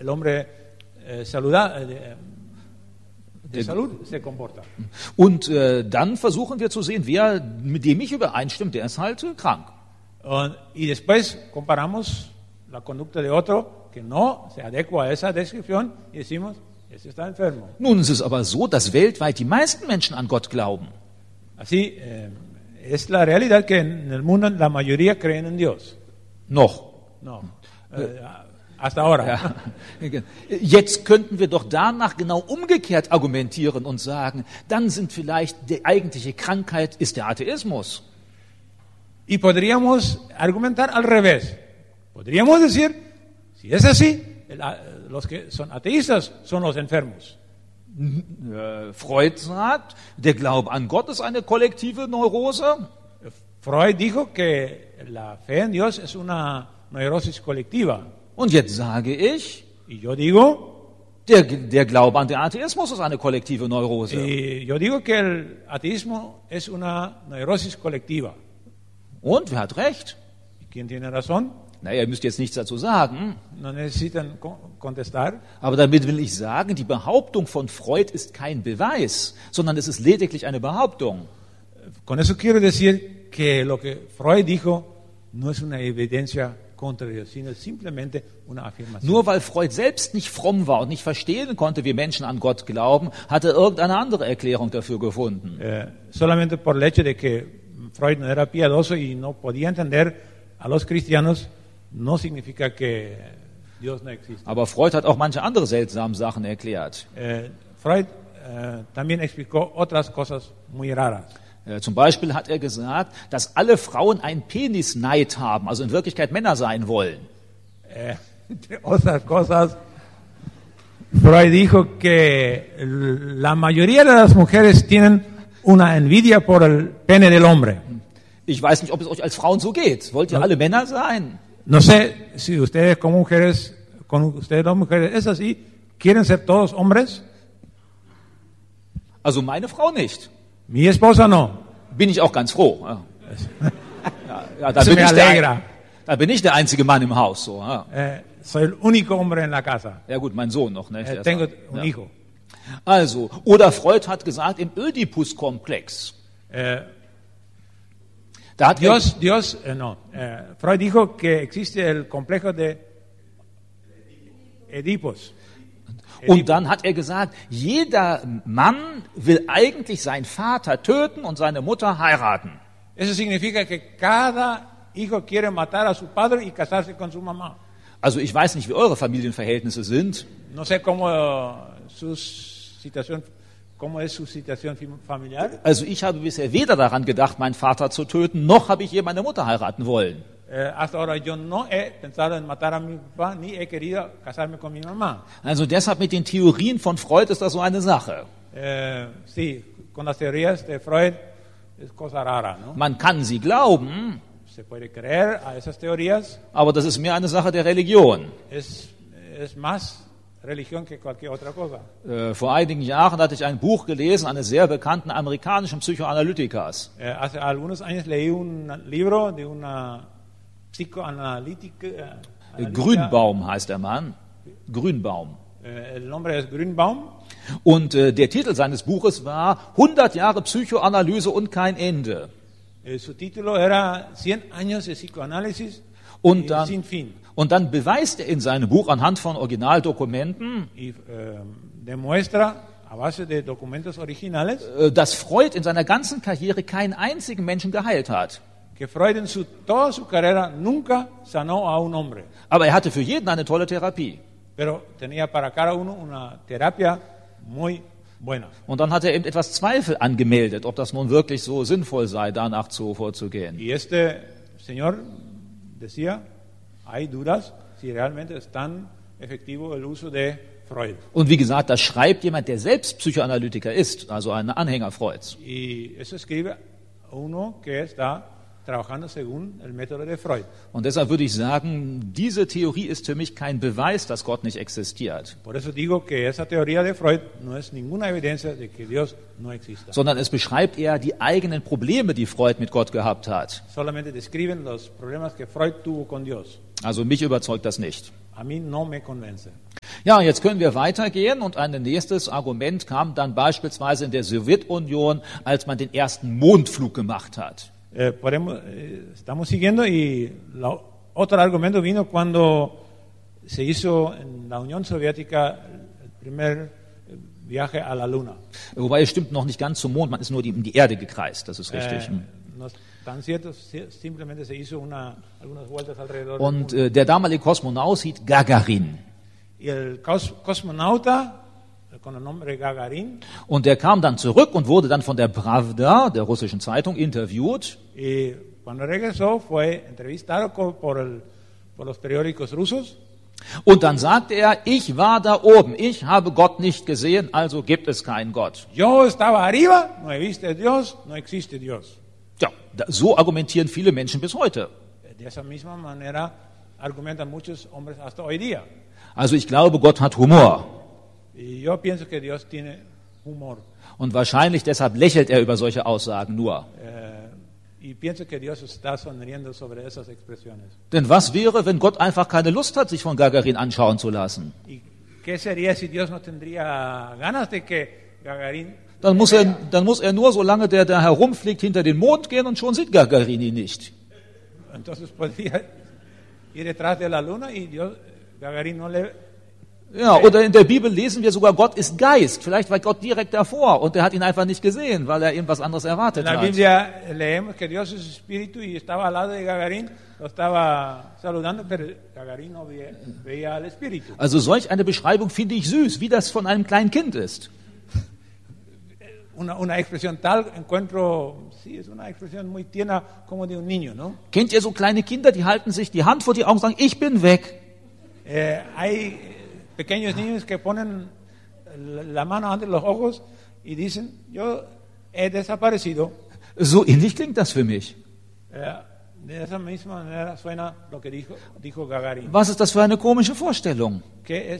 el hombre de salud se comporta. Und dann versuchen wir zu sehen, wer mit dem ich übereinstimmt, der ist halt krank. Y después comparamos la conducta de otro que no se adecua a esa descripción y decimos, ese está enfermo. Nun ist es aber so, dass weltweit die meisten Menschen an Gott glauben. Así es la realidad que en el mundo la mayoría creen en Dios. Noch. No, hasta ahora. Ja. Jetzt könnten wir doch danach genau umgekehrt argumentieren und sagen, dann sind vielleicht die eigentliche Krankheit ist der Atheismus. Y podríamos argumentar al revés. Podríamos decir, si es así, los que son ateístas son los enfermos. Freud sagt, der Glaube an Gott ist eine kollektive Neurose. Freud dijo que la fe en Dios es una neurosis colectiva. Und jetzt sage ich, Y yo digo, der Glaube an den Atheismus ist eine kollektive Neurose. que el ateísmo es una neurosis colectiva. Und wer hat recht? ¿Y quién tiene razón? Naja, ihr müsst jetzt nichts dazu sagen. No necesitan contestar. Aber damit will ich sagen, die Behauptung von Freud ist kein Beweis, sondern es ist lediglich eine Behauptung. Con eso quiero decir que lo que Freud dijo no es una evidencia contra Dios, sino simplemente una afirmación. Nur weil Freud selbst nicht fromm war und nicht verstehen konnte, wie Menschen an Gott glauben, hat er irgendeine andere Erklärung dafür gefunden. Solamente por el hecho de que Freud no era piadoso y no podía entender a los cristianos, no significa que Dios no existe. Aber Freud hat auch manche andere seltsame Sachen erklärt. Freud también explicó otras cosas muy raras. Zum Beispiel hat er gesagt, dass alle Frauen einen Penisneid haben, also in Wirklichkeit Männer sein wollen. Entre otras cosas, Freud dijo que la mayoría de las mujeres tienen una envidia por el pene del hombre. Ich weiß nicht, ob es euch als Frauen so geht. Wollt ihr alle Männer sein? No sé si ustedes como mujeres, con ustedes dos mujeres, es así, ¿quieren ser todos hombres? Also meine Frau nicht. Mi esposa no. Bin ich auch ganz froh. Ja, da bin ich der einzige Mann im Haus. So, ja. Soy el único hombre en la casa. Ja gut, mein Sohn noch. Ne? Tengo un hijo. Also, oder Freud hat gesagt, im Oedipus-Komplex. Da hat Freud dijo que existe el complejo de Oedipus. Und dann hat er gesagt, jeder Mann will eigentlich seinen Vater töten und seine Mutter heiraten. Eso significa que cada hijo quiere matar a su padre y casarse con su mamá. Also ich weiß nicht, wie eure Familienverhältnisse sind. No sé cómo es su situación familiar. Also ich habe bisher weder daran gedacht, meinen Vater zu töten, noch habe ich je meine Mutter heiraten wollen. Hasta ahora yo no he pensado en matar a mi papá, ni he querido casarme con mi mamá. Also deshalb mit den Theorien von Freud ist das so eine Sache. Sí, con las teorías de Freud es cosa rara, ¿no? Man kann sie glauben, Se puede creer a esas teorías. aber das ist mehr eine Sache der Religion. Es más religión que cualquier otra cosa. Vor einigen Jahren hatte ich ein Buch gelesen eines sehr bekannten amerikanischen Psychoanalytikers. Hace algunos años leí un libro de una psicoanalítica. Grünbaum heißt der Mann. Grünbaum. El nombre es Grünbaum. Und der Titel seines Buches war 100 Jahre Psychoanalyse und kein Ende. Su título era 100 años de psicoanálisis sin fin. Und dann beweist er in seinem Buch anhand von Originaldokumenten, demuestra a base de documentos originales, dass Freud in seiner ganzen Karriere keinen einzigen Menschen geheilt hat. Que Freud en toda su carrera nunca sanó a un hombre. Aber er hatte für jeden eine tolle Therapie. Pero tenía para cada uno una terapia muy buena. Und dann hat er eben etwas Zweifel angemeldet, ob das nun wirklich so sinnvoll sei, danach vorzugehen. Y este señor decía, hay dudas si realmente es tan efectivo el uso de Freud. Und wie gesagt, das schreibt jemand, der selbst Psychoanalytiker ist, also ein Anhänger Freuds. Y eso escribe uno que está trabajando según el método de Freud. Und deshalb würde ich sagen, diese Theorie ist für mich kein Beweis, dass Gott nicht existiert. Por eso digo que esa teoría de Freud no es ninguna evidencia de que Dios no exista. Sondern es beschreibt eher die eigenen Probleme, die Freud mit Gott gehabt hat. Solamente describen los problemas que Freud tuvo con Dios. Also mich überzeugt das nicht. A mí no me convence. Ja, jetzt können wir weitergehen und ein nächstes Argument kam dann beispielsweise in der Sowjetunion, als man den ersten Mondflug gemacht hat. Estamos siguiendo y otro argumento vino cuando se hizo en la Unión Soviética el primer viaje a la Luna. Wobei es stimmt noch nicht ganz zum Mond, man ist nur um die Erde gekreist, das ist richtig. No es tan cierto, simplemente se hizo algunas vueltas alrededor del Und mundo. der damalige Kosmonaut hieß Gagarin. Y el cosmonauta con el nombre Gagarin, Und der kam dann zurück und wurde dann von der Pravda, der russischen Zeitung, interviewt. y cuando regresó fue entrevistado por los periódicos rusos. Und dann sagte er, ich war da oben, ich habe Gott nicht gesehen, also gibt es keinen Gott. Yo estaba arriba, no he visto Dios, no existe Dios. Ja, so argumentieren viele Menschen bis heute. De esa misma manera argumentan muchos hombres hasta hoy día. Also ich glaube, Gott hat Humor. Y yo pienso que Dios tiene humor. Und wahrscheinlich deshalb lächelt er über solche Aussagen nur. Y pienso que Dios está sonriendo sobre esas expresiones. Denn was wäre, wenn Gott einfach keine Lust hat, sich von Gagarin anschauen zu lassen? ¿Y qué sería si Dios no tendría ganas de que Gagarin... Dann muss er nur, solange der da herumfliegt, hinter den Mond gehen und schon sieht Gagarin ihn nicht. Entonces podría ir detrás de la luna y Dios, Gagarin no le... Ja, oder in der Bibel lesen wir sogar, Gott ist Geist. Vielleicht war Gott direkt davor und er hat ihn einfach nicht gesehen, weil er irgendwas anderes En erwartet la hat. Biblia leemos que Dios es espíritu y estaba al lado de Gagarin, lo estaba saludando, pero Gagarin no veía al espíritu. Also solch eine Beschreibung finde ich süß, wie das von einem kleinen Kind ist. Una expresión tal encuentro, sí, es una expresión muy tierna como de un niño, ¿no? Kennt ihr so kleine Kinder, die halten sich die Hand vor die Augen und sagen, ich bin weg. Hay pequeños niños que ponen la mano ante los ojos y dicen, yo he desaparecido. So ähnlich klingt das für mich. De esa misma manera suena lo que dijo Gagarin. Was ist das für eine komische Vorstellung? ¿Qué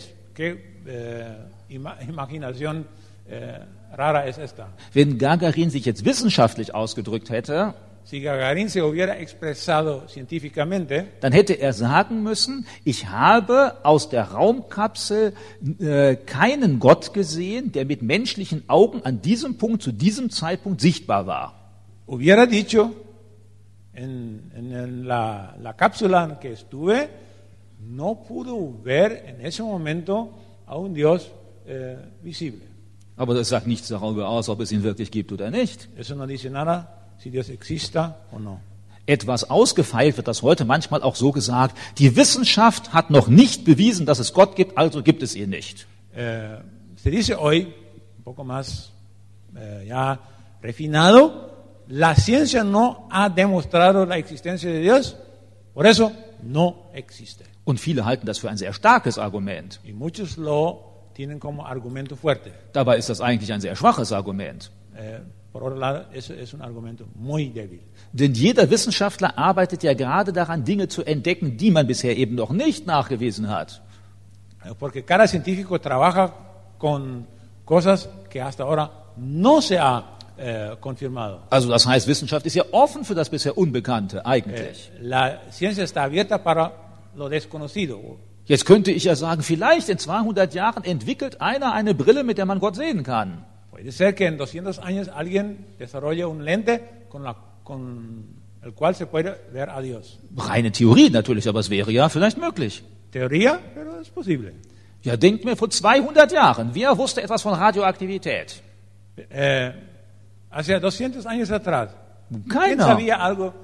imaginación rara es esta? Wenn Gagarin sich jetzt wissenschaftlich ausgedrückt hätte, Si Gagarin se hubiera expresado científicamente, dann hätte er sagen müssen, ich habe aus der Raumkapsel keinen Gott gesehen, der mit menschlichen Augen an diesem Punkt, zu diesem Zeitpunkt sichtbar war. hubiera dicho en la cápsula en que estuve, no pudo ver en ese momento a un Dios visible. Aber das sagt nichts darüber aus, ob es ihn wirklich gibt oder nicht. Eso no dice nada si Dios exista o no. Etwas ausgefeilt wird das heute manchmal auch so gesagt, die Wissenschaft hat noch nicht bewiesen, dass es Gott gibt, also gibt es ihn nicht. Se dice hoy, un poco más ya refinado, la ciencia no ha demostrado la existencia de Dios, por eso no existe. Und viele halten das für ein sehr starkes Argument. Y muchos lo tienen como argumento fuerte. Dabei ist das eigentlich ein sehr schwaches Argument. Por otro lado, eso es un argumento muy débil. Denn jeder Wissenschaftler arbeitet ja gerade daran, Dinge zu entdecken, die man bisher eben noch nicht nachgewiesen hat. Porque cada científico trabaja con cosas que hasta ahora no se ha confirmado. Also das heißt, Wissenschaft ist ja offen für das bisher Unbekannte eigentlich. La ciencia está abierta para lo desconocido. Jetzt könnte ich ja sagen, vielleicht in 200 Jahren entwickelt einer eine Brille, mit der man Gott sehen kann. Puede ser que en 200 años alguien desarrolle un lente con el cual se puede ver a Dios. Reine Theorie natürlich, aber es wäre ja vielleicht möglich. Teoría, pero es posible. Ja, denkt mir, vor 200 Jahren, wer wusste etwas von Radioaktivität? Hace 200 años atrás, ¿quién Keiner. sabía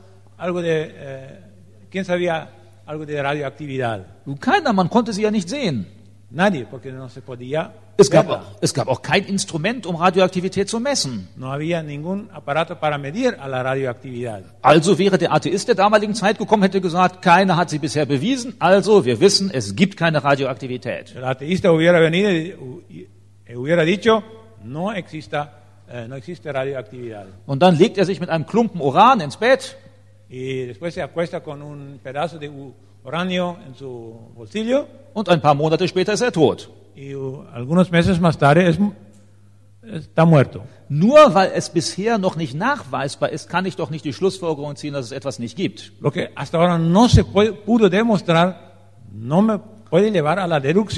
algo de radioactividad? Keiner, man konnte sie ja nicht sehen. Nadie, porque no se podía Es verla. gab auch kein Instrument, um Radioaktivität zu messen. No había ningún aparato para medir a la radioactividad. Also wäre der Atheist der damaligen Zeit gekommen, hätte gesagt, keiner hat sie bisher bewiesen, also wir wissen, es gibt keine Radioaktivität. El ateísta hubiera venido y hubiera dicho, no existe radioactividad. Und dann legt er sich mit einem Klumpen Uran ins Bett Y después se acuesta con un pedazo de uranio en su bolsillo und ein paar Monate später ist er tot. y algunos meses más tarde está muerto. Nur weil es bisher noch nicht nachweisbar ist, kann ich doch nicht die Schlussfolgerung ziehen, dass es etwas nicht gibt. Lo que hasta ahora no se pudo demostrar no me puede llevar a la deducción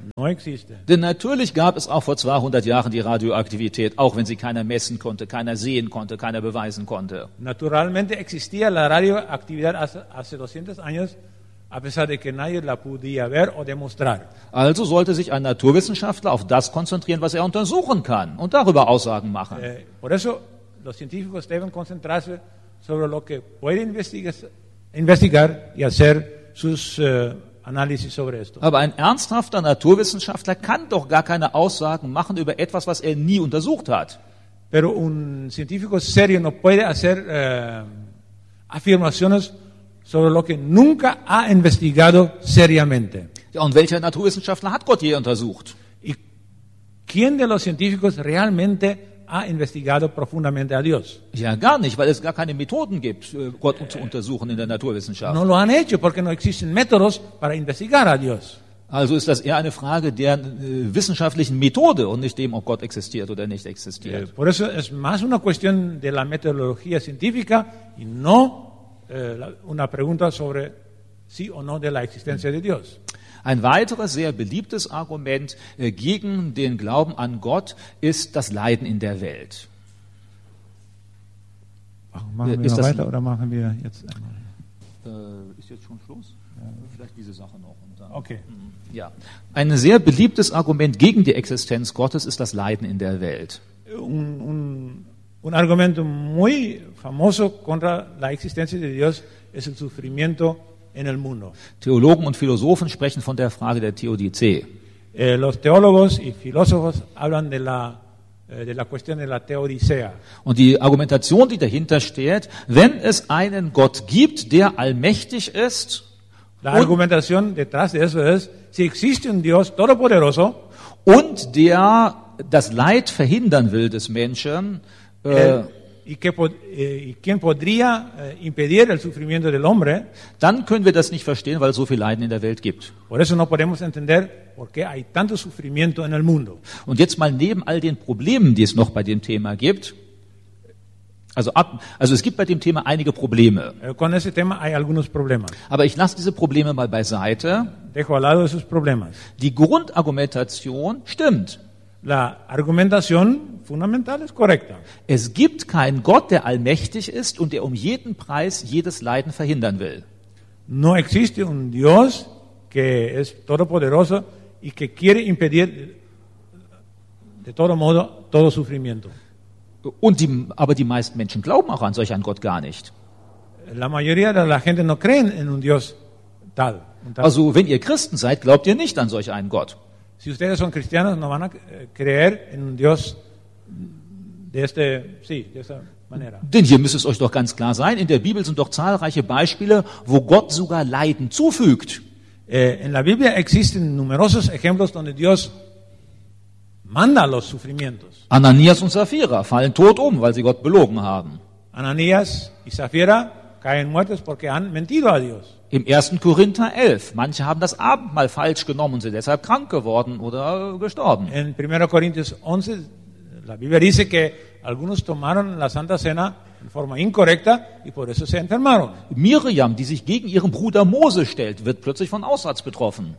no existe. Denn natürlich gab es auch vor 200 Jahren die Radioaktivität, auch wenn sie keiner messen konnte, keiner sehen konnte, keiner beweisen konnte. Naturalmente existía la radioactividad hace 200 años, a pesar de que nadie la podía ver o demostrar. Also sollte sich ein Naturwissenschaftler auf das konzentrieren, was er untersuchen kann und darüber Aussagen machen. Por eso los científicos deben concentrarse sobre lo que puede investigar y hacer sus análisis sobre esto. Aber ein ernsthafter Naturwissenschaftler kann doch gar keine Aussagen machen über etwas, was er nie untersucht hat. Pero un científico serio no puede hacer afirmaciones sobre lo que nunca ha investigado seriamente. Ja, und welcher Naturwissenschaftler hat Gott je untersucht? ¿Y quién de los científicos realmente ha investigado profundamente a Dios? Ja, gar nicht, weil es gar keine Methoden gibt, Gott zu untersuchen in der Naturwissenschaft. No lo han hecho porque no existen métodos para investigar a Dios. Also ist das eher eine Frage der wissenschaftlichen Methode und nicht dem, ob Gott existiert oder nicht existiert. Por eso es más una cuestión de la metodología científica y no una pregunta sobre sí o no de la existencia de Dios. Ein weiteres sehr beliebtes Argument gegen den Glauben an Gott ist das Leiden in der Welt. Machen wir noch weiter oder machen wir jetzt einmal? Ist jetzt schon Schluss? Vielleicht diese Sache noch. Und dann, Okay. Ja. Ein sehr beliebtes Argument gegen die Existenz Gottes ist das Leiden in der Welt. Un argumento muy famoso contra la existencia de Dios es el sufrimiento en el mundo. Theologen und Philosophen sprechen von der Frage der Theodizee. Los teólogos y filósofos hablan de la cuestión de la teodicea. Und die Argumentation, die dahinter steht, wenn es einen Gott gibt, der allmächtig ist, La argumentación detrás de eso es, si existe un Dios todopoderoso und der das Leid verhindern will des Menschen, y quien podría impedir el sufrimiento del hombre, dann können wir das nicht verstehen, weil es so viel Leiden in der Welt gibt. por eso no podemos entender por qué hay tanto sufrimiento en el mundo. Und jetzt mal neben all den Problemen, die es noch bei dem Thema gibt, also es gibt bei dem Thema einige Probleme, Con ese tema hay algunos problemas. aber ich lasse diese Probleme mal beiseite. Dejo al lado esos problemas. Die Grundargumentation stimmt. La argumentación fundamental es correcta. Es gibt keinen Gott, der allmächtig ist und der um jeden Preis jedes Leiden verhindern will. No existe un Dios que es todopoderoso y que quiere impedir de todo modo todo sufrimiento. Aber die meisten Menschen glauben auch an solch einen Gott gar nicht. La mayoría de la gente no creen en un Dios tal. Also wenn ihr Christen seid, glaubt ihr nicht an solch einen Gott. Si ustedes son cristianos, no van a creer en un Dios de esta manera. Denn hier müsste es euch doch ganz klar sein, in der Bibel sind doch zahlreiche Beispiele, wo Gott sogar Leiden zufügt. En la Biblia existen numerosos ejemplos donde Dios manda los sufrimientos. Ananias und Sapphira fallen tot um, weil sie Gott belogen haben. Ananías y Zafira caen muertos porque han mentido a Dios. Im 1. Korinther 11, manche haben das Abendmahl falsch genommen und sind deshalb krank geworden oder gestorben. En 1 Corintios 11, la Biblia dice que algunos tomaron la Santa Cena en forma incorrecta y por eso se enfermaron. Miriam, die sich gegen ihren Bruder Mose stellt, wird plötzlich von Aussatz betroffen.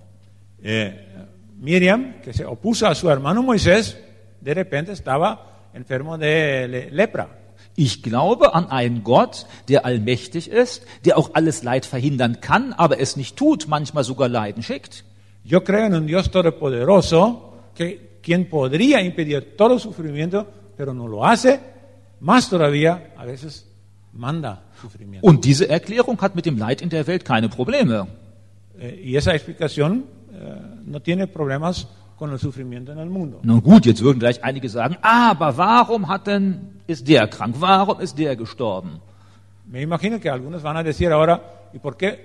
Miriam, que se opuso a su hermano Moisés, de repente estaba enfermo de lepra. Ich glaube an einen Gott, der allmächtig ist, der auch alles Leid verhindern kann, aber es nicht tut, manchmal sogar Leiden schickt. Yo creo en un Dios todopoderoso, quien podría impedir todo sufrimiento, pero no lo hace, más todavía, a veces manda sufrimiento. Und diese Erklärung hat mit dem Leid in der Welt keine Probleme. Y esa explicación no tiene problemas con el sufrimiento en el mundo. Nun gut, jetzt würden gleich einige sagen, aber warum ist der krank? Warum ist der gestorben? Me imagino que algunos van a decir ahora, ¿y por qué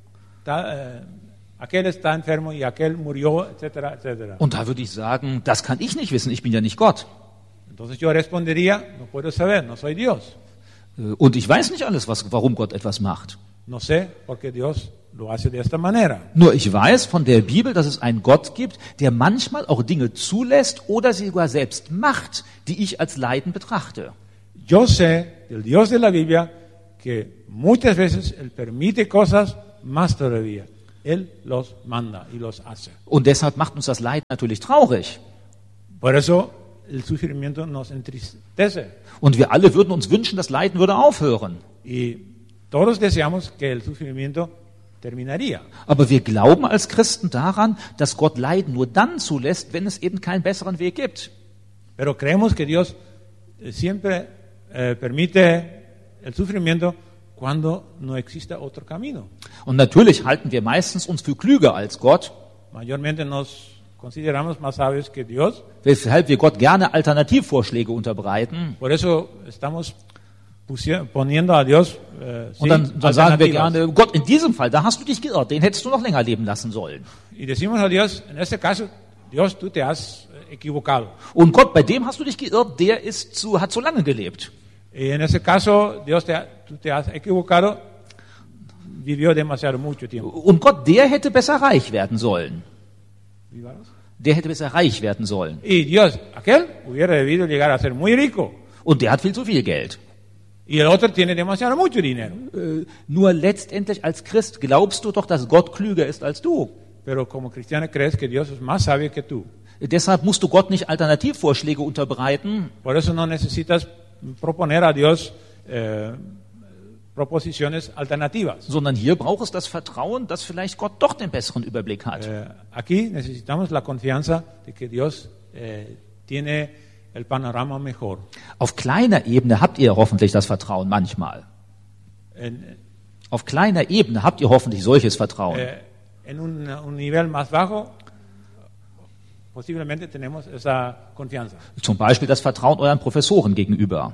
aquel está enfermo y aquel murió, etcétera, etcétera? Und da würde ich sagen, das kann ich nicht wissen, ich bin ja nicht Gott. Entonces yo respondería, no puedo saber, no soy Dios. Und ich weiß nicht alles, warum Gott etwas macht. No sé por qué Dios lo hace de esta manera. Nur ich weiß von der Bibel, dass es einen Gott gibt, der manchmal auch Dinge zulässt oder sie sogar selbst macht, die ich als Leiden betrachte. Yo sé del Dios de la Biblia que muchas veces Él permite cosas más todavía. Él los manda y los hace. Und deshalb macht uns das Leid natürlich traurig. Por eso el sufrimiento nos entristece. Und wir alle würden uns wünschen, das Leiden würde aufhören. Y todos deseamos que el sufrimiento terminaría. Aber wir glauben als Christen daran, dass Gott Leiden nur dann zulässt, wenn es eben keinen besseren Weg gibt. Pero creemos que Dios siempre permite el sufrimiento cuando no exista otro camino. Und natürlich halten wir meistens uns für klüger als Gott, Mayormente nos consideramos más sabios que Dios. weshalb wir Gott gerne Alternativvorschläge unterbreiten. Por eso estamos poniendo a Dios Und dann sagen wir alternativas. gerne, Gott, in diesem Fall, da hast du dich geirrt, den hättest du noch länger leben lassen sollen. Y decimos a Dios, en este caso, Dios, tú te has equivocado. Und Gott, bei dem hast du dich geirrt, der hat zu lange gelebt. Y en ese caso, Dios, tú te has equivocado, vivió demasiado mucho tiempo. Und Gott, der hätte besser reich werden sollen. ¿Wie war das? Der hätte besser reich werden sollen. Y Dios, aquel hubiera debido llegar a ser muy rico. Und der hat viel zu viel Geld. Y el otro tiene demasiado mucho dinero. Nur letztendlich als Christ glaubst du doch, dass Gott klüger ist als du. Pero como cristiano crees que Dios es más sabio que tú. Deshalb musst du Gott nicht Alternativvorschläge unterbreiten, Por eso no necesitas proponer a Dios proposiciones alternativas. sondern hier braucht es das Vertrauen, dass vielleicht Gott doch den besseren Überblick hat. Aquí necesitamos la confianza de que Dios tiene el panorama mejor. Auf kleiner Ebene habt ihr hoffentlich das Vertrauen manchmal. Auf kleiner Ebene habt ihr hoffentlich solches Vertrauen. En un nivel más bajo, posiblemente tenemos esa confianza. Zum Beispiel das Vertrauen euren Professoren gegenüber.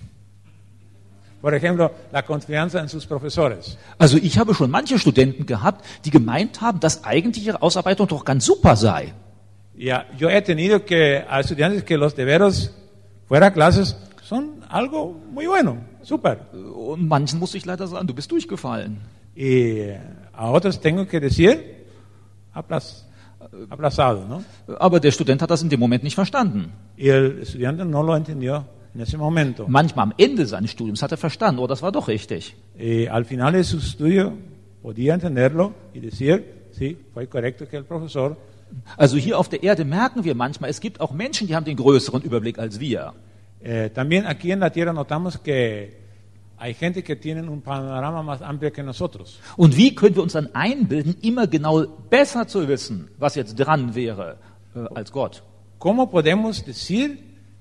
Por ejemplo, la confianza en sus profesores. Also ich habe schon manche Studenten gehabt, die gemeint haben, dass eigentlich ihre Ausarbeitung doch ganz super sei. Ya, yo he tenido a estudiantes que los deberes fuera clases son algo muy bueno, súper. Und manchen musste ich leider sagen, du bist durchgefallen. Y a otros tengo que decir, aplazado, ¿no? Aber der Student hat das in dem Moment nicht verstanden. Y el estudiante no lo entendió en ese momento. Manchmal am Ende seines Studiums hat er verstanden, oh, das war doch richtig. Y al final de su estudio podía entenderlo y decir, sí, fue correcto que el profesor. Also hier auf der Erde merken wir manchmal, es gibt auch Menschen, die haben den größeren Überblick als wir. También aquí en la tierra notamos que hay gente que tiene un panorama más amplio que nosotros. Und wie können wir uns dann einbilden, immer genau besser zu wissen, was jetzt dran wäre, als Gott? ¿Cómo podemos decir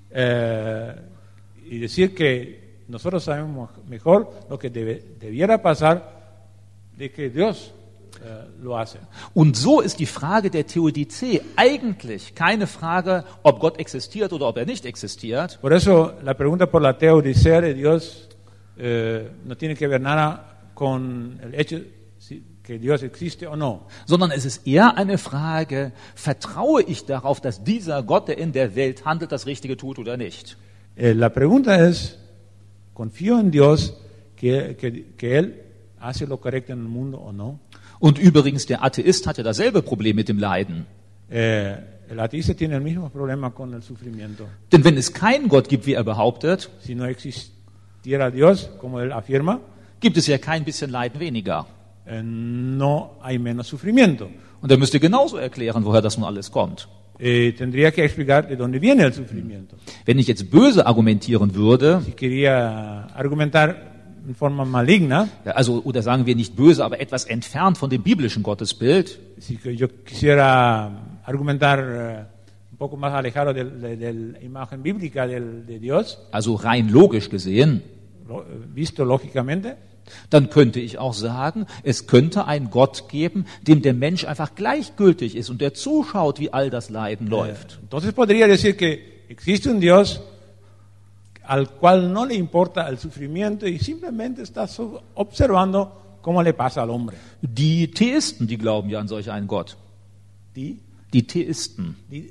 y decir que nosotros sabemos mejor lo que debiera pasar de que Dios lo hace? Und so ist die Frage der Theodizee eigentlich keine Frage, ob Gott existiert oder ob er nicht existiert, Por eso la pregunta por la teodicea de Dios no tiene que ver nada con el hecho que Dios existe o no. sondern es ist eher eine Frage, vertraue ich darauf, dass dieser Gott, der in der Welt handelt, das Richtige tut oder nicht? La pregunta es, ¿confío en Dios que Él hace lo correcto en el mundo o no? Und übrigens, der Atheist hat ja dasselbe Problem mit dem Leiden. El ateísta tiene el mismo problema con el sufrimiento. Denn wenn es keinen Gott gibt, wie er behauptet, Si no existiera Dios, como Él afirma, gibt es ja kein bisschen Leiden weniger. no hay menos sufrimiento. Und er müsste genauso erklären, woher das nun alles kommt. Tendría que explicar de dónde viene el sufrimiento. Wenn ich jetzt böse argumentieren würde, Si quería argumentar en forma maligna, ja, also oder sagen wir nicht böse, aber etwas entfernt von dem biblischen Gottesbild, si yo quisiera argumentar un poco más alejado de la imagen bíblica de Dios, also rein logisch gesehen, visto lógicamente, dann könnte ich auch sagen, es könnte einen Gott geben, dem der Mensch einfach gleichgültig ist und der zuschaut, wie all das Leiden läuft. entonces podría decir que existe un Dios al cual no le importa el sufrimiento y simplemente está observando cómo le pasa al hombre. Die Theisten, die glauben ja an solch einen Gott. Die, Die Theisten, die,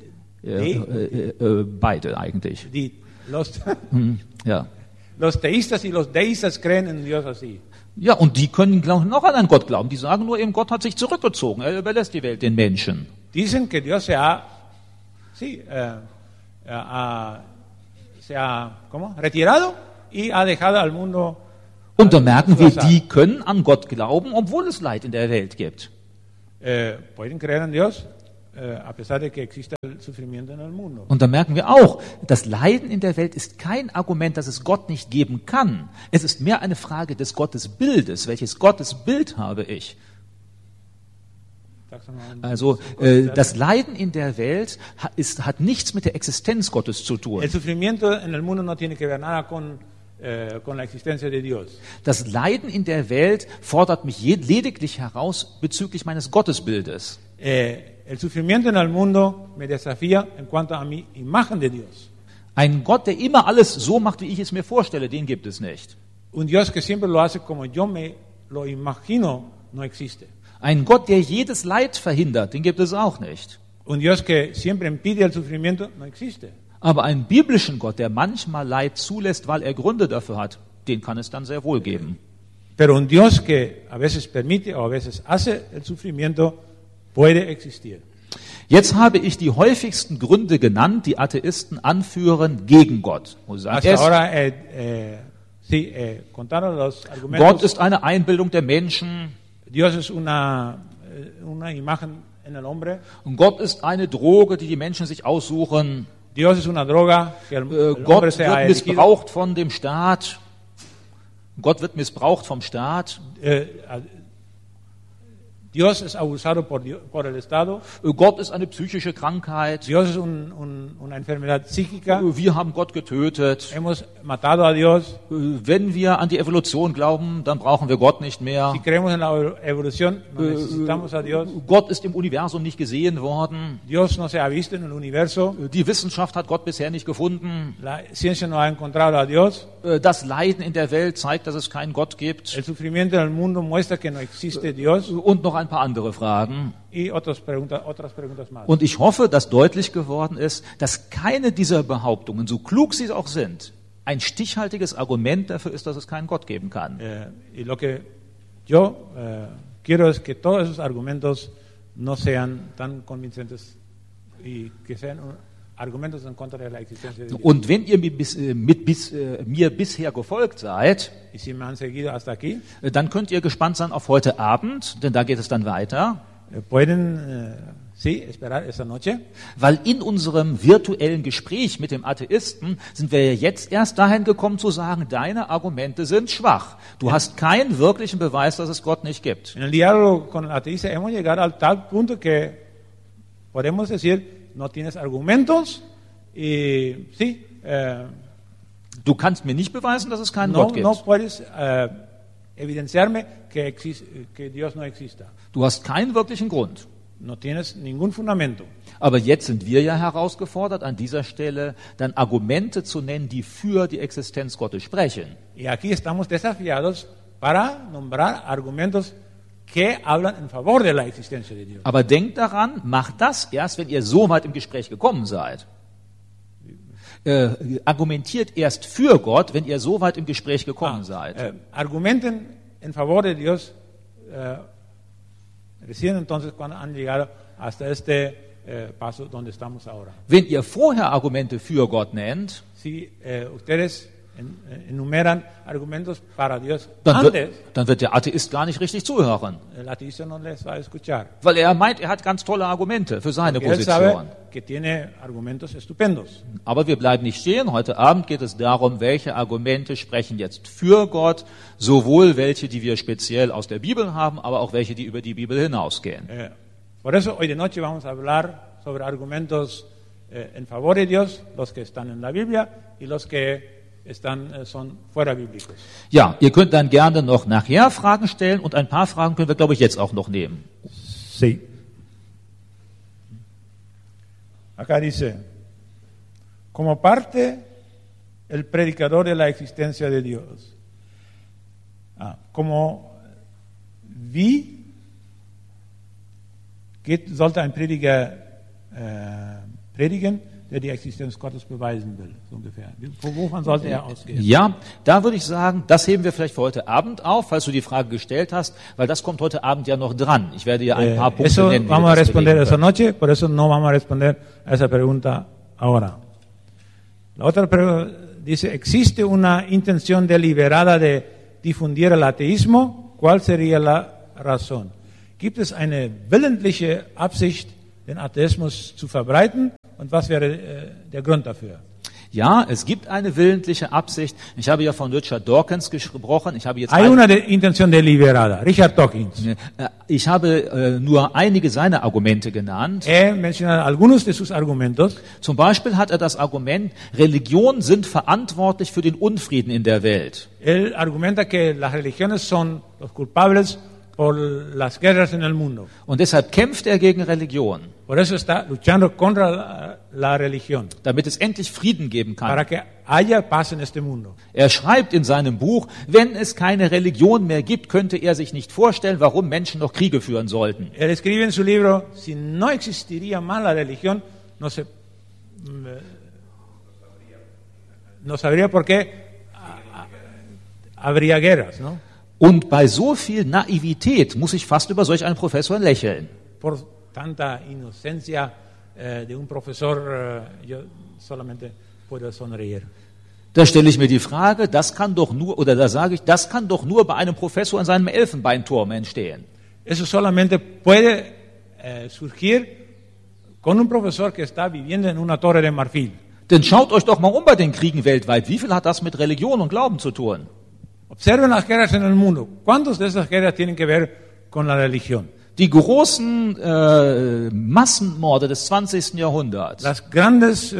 beide eigentlich. Ja. Los teístas y los deístas creen en Dios así. Ja, und die können noch an einen Gott glauben. Die sagen nur eben, Gott hat sich zurückgezogen. Er überlässt die Welt den Menschen. Dicen que Dios se ha retirado y ha dejado al mundo. Und da merken wir, die können an Gott glauben, obwohl es Leid in der Welt gibt. pueden creer en Dios a pesar de que exista el sufrimiento en el mundo. Und da merken wir auch, das Leiden in der Welt ist kein Argument, dass es Gott nicht geben kann. Es ist mehr eine Frage des Gottesbildes. Welches Gottesbild habe ich? Also das Leiden in der Welt hat nichts mit der Existenz Gottes zu tun. El sufrimiento en el mundo no tiene que ver nada con la existencia de Dios. Das Leiden in der Welt fordert mich lediglich heraus bezüglich meines Gottesbildes. El sufrimiento en el mundo me desafía en cuanto a mi imagen de Dios. Ein Gott, der immer alles so macht, wie ich es mir vorstelle, den gibt es nicht. Un Dios que siempre lo hace como yo me lo imagino, no existe. Ein Gott, der jedes Leid verhindert, den gibt es auch nicht. Un Dios que siempre impide el sufrimiento, no existe. Aber einen biblischen Gott, der manchmal Leid zulässt, weil er Gründe dafür hat, den kann es dann sehr wohl geben. Pero un Dios que a veces permite o a veces hace el sufrimiento puede existir. Jetzt habe ich die häufigsten Gründe genannt, die Atheisten anführen gegen Gott. Hasta ahora contaron los argumentos. Gott ist eine Einbildung der Menschen. Dios es una imagen en el hombre. Und Gott ist eine Droge, die die Menschen sich aussuchen. Dios es una droga que el hombre Gott se ha wird elegido. missbraucht von dem Staat. Gott wird missbraucht vom Staat. Dios es abusado por el Estado. Gott ist eine psychische Krankheit. Dios es una enfermedad psíquica. Wir haben Gott getötet. Hemos matado a Dios. Wenn wir an die Evolution glauben, dann brauchen wir Gott nicht mehr. Si creemos en la evolución, no necesitamos a Dios. Gott ist im Universum nicht gesehen worden. Dios no se ha visto en el universo. Die Wissenschaft hat Gott bisher nicht gefunden. La ciencia no ha encontrado a Dios. Das Leiden in der Welt zeigt, dass es keinen Gott gibt. El sufrimiento en el mundo muestra que no existe Dios. Und noch ein paar andere Fragen. Y otras preguntas más. Und ich hoffe, dass deutlich geworden ist, dass keine dieser Behauptungen, so klug sie auch sind, ein stichhaltiges Argument dafür ist, dass es keinen Gott geben kann. Y lo que yo quiero es que todos esos argumentos no sean tan convincentes y que sean argumentos en contra de la existencia de Dios. Und wenn ihr mir bisher gefolgt seid, Y si me han seguido hasta aquí, dann könnt ihr gespannt sein auf heute Abend, denn da geht es dann weiter. pueden sí esperar esa noche. Weil in unserem virtuellen Gespräch mit dem Atheisten sind wir jetzt erst dahin gekommen zu sagen, deine Argumente sind schwach. Du hast keinen wirklichen Beweis, dass es Gott nicht gibt. En el diálogo con el ateísta hemos llegado al tal punto que podemos decir, no tienes argumentos y sí, Du kannst mir nicht beweisen, dass es keinen no, Gott gibt. no puedes evidenciarme que Dios no exista. Du hast keinen wirklichen Grund. No tienes ningún fundamento. Aber jetzt sind wir ja herausgefordert, an dieser Stelle dann Argumente zu nennen, die für die Existenz Gottes sprechen. Y aquí estamos desafiados para nombrar argumentos que hablan en favor de la existencia de Dios. Aber denkt daran, macht das erst, wenn ihr so weit im Gespräch gekommen seid. Argumentiert erst für Gott, wenn ihr so weit im Gespräch gekommen seid. Argumenten en favor de Dios recién entonces cuando han llegado hasta este paso donde estamos ahora. Wenn ihr vorher Argumente für Gott nennt, Si ustedes enumeran argumentos para Dios dann antes, wird der Atheist gar nicht richtig zuhören. el ateísta no les va a escuchar. Weil er meint, er hat ganz tolle Argumente für seine Porque él sabe Position. que tiene argumentos estupendos. Aber wir bleiben nicht stehen. Heute Abend geht es darum, welche Argumente sprechen jetzt für Gott, sowohl welche, die wir speziell aus der Bibel haben, aber auch welche, die über die Bibel hinausgehen. Por eso hoy de noche vamos a hablar sobre argumentos en favor de Dios, los que están en la Biblia y los que son fuera bíblicos. Ja, ihr könnt dann gerne noch nachher Fragen stellen und ein paar Fragen können wir, glaube ich, jetzt auch noch nehmen. Sí. Acá dice, como parte el predicador de la existencia de Dios. Como wie sollte ein Prediger predigen, der die Existenz Gottes beweisen will, so ungefähr. Wovon sollte er ausgehen? Ja, da würde ich sagen, das heben wir vielleicht für heute Abend auf, falls du die Frage gestellt hast, weil das kommt heute Abend ja noch dran. Ich werde ja ein paar Punkte Eso nennen. vamos a responder esa noche, por eso no vamos a responder a esa pregunta ahora. La otra pregunta dice, ¿existe una intención deliberada de difundir el ateísmo? ¿Cuál sería la razón? gibt es eine willentliche Absicht, den Atheismus zu verbreiten? Und was wäre der Grund dafür? Ja, es gibt eine willentliche Absicht. Ich habe ja von Richard Dawkins gesprochen. Ich habe jetzt Hay una intención deliberada. Richard Dawkins. Ich habe nur einige seiner Argumente genannt. Menciona algunos de sus argumentos. Zum Beispiel hat er das Argument, Religionen sind verantwortlich für den Unfrieden in der Welt. Él argumenta que las religiones son los culpables por las guerras en el mundo. Und deshalb kämpft er gegen Religion, Por eso está luchando contra la religión, damit es endlich Frieden geben kann. para que haya paz en este mundo. Er schreibt in seinem Buch, wenn es keine Religion mehr gibt, könnte er sich nicht vorstellen, warum Menschen noch Kriege führen sollten. Él escribe en su libro, si no existiría más la religión, no sabría por qué habría guerras, ¿no? Und bei so viel Naivität muss ich fast über solch einen Professor lächeln. Por tanta inocencia de un profesor, yo solamente puedo sonreír. Da stelle ich mir die Frage, das kann doch nur, oder da sage ich, das kann doch nur bei einem Professor in seinem Elfenbeinturm entstehen. Eso solamente puede surgir con un profesor que está viviendo en una torre de marfil. Denn schaut euch doch mal um bei den Kriegen weltweit. Wie viel hat das mit Religion und Glauben zu tun? Observen las guerras en el mundo. ¿Cuántas de esas guerras tienen que ver con la religión? Die großen Massenmorde des 20. Jahrhunderts, Las grandes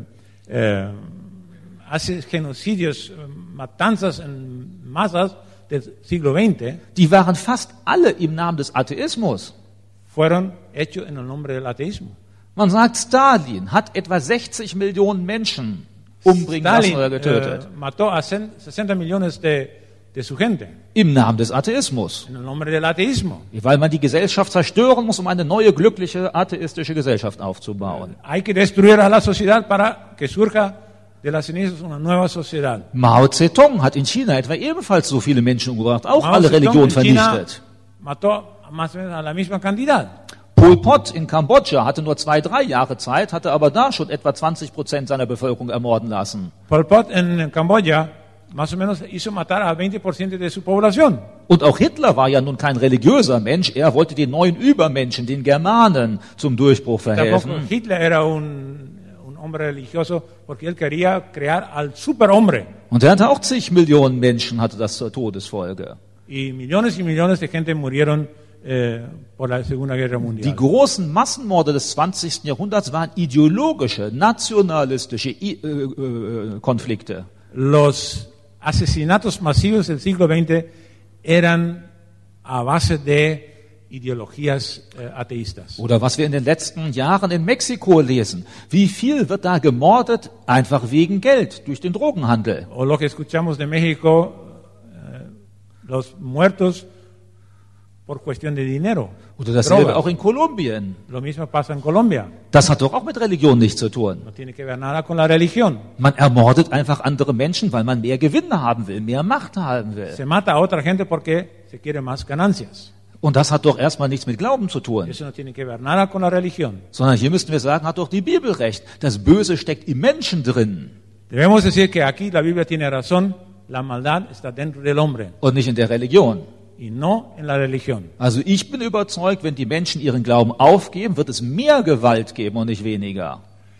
genocidios, matanzas en masas del siglo XX die waren fast alle im Namen des Atheismus. fueron hechos en el nombre del ateísmo. Man sagt, Stalin hat etwa 60 Millionen Menschen umbringen lassen oder getötet. Mató a 60 millones de su gente Im Namen des Atheismus. en el nombre del ateísmo. Weil man die Gesellschaft zerstören muss, um eine neue, glückliche, atheistische Gesellschaft aufzubauen. Hay que destruir a la sociedad para que surja de las cenizas una nueva sociedad. Mao Zedong hat in China etwa ebenfalls so viele Menschen umgebracht, auch Mao alle Zedong Religionen en China vernichtet. mató más o menos a la misma cantidad. Pol Pot in Kambodscha hatte nur 2-3 Jahre Zeit, hatte aber da schon etwa 20% seiner Bevölkerung ermorden lassen. Pol Pot en Camboya más o menos hizo matar a 20% de su población. Und auch Hitler war ja nun kein religiöser Mensch, er wollte den neuen Übermenschen, den Germanen, zum Durchbruch Tampoco verhelfen. Hitler era un hombre religioso porque él quería crear al superhombre. Und er hatte auch zig Millionen Menschen, hatte das zur Todesfolge. Y millones de gente murieron por la Segunda Guerra Die Mundial. großen Massenmorde des 20. Jahrhunderts waren ideologische, nationalistische Konflikte. Los asesinatos masivos del siglo XX eran a base de ideologías ateístas. Oder was wir in den letzten Jahren in Mexiko lesen. Wie viel wird da gemordet? Einfach wegen Geld, durch den Drogenhandel. O lo que escuchamos de México, los muertos por cuestión de dinero. Oder das Drogas. sehen wir auch in Kolumbien. Lo mismo pasa en Colombia. Das hat doch auch mit Religion nichts zu tun. No tiene que ver nada con la religión. Man ermordet einfach andere Menschen, weil man mehr Gewinne haben will, mehr Macht haben will. Se mata a otra gente porque se quiere más ganancias. Und das hat doch erstmal nichts mit Glauben zu tun. Eso no tiene que ver nada con la religión. Sondern hier müssten wir sagen, hat doch die Bibel recht. Das Böse steckt im Menschen drin Debemos decir que aquí la Biblia tiene razón, la maldad está dentro del hombre und nicht in der Religion. y no en la religión. Also ich bin überzeugt, wenn die Menschen ihren Glauben aufgeben, wird es mehr Gewalt geben und nicht weniger.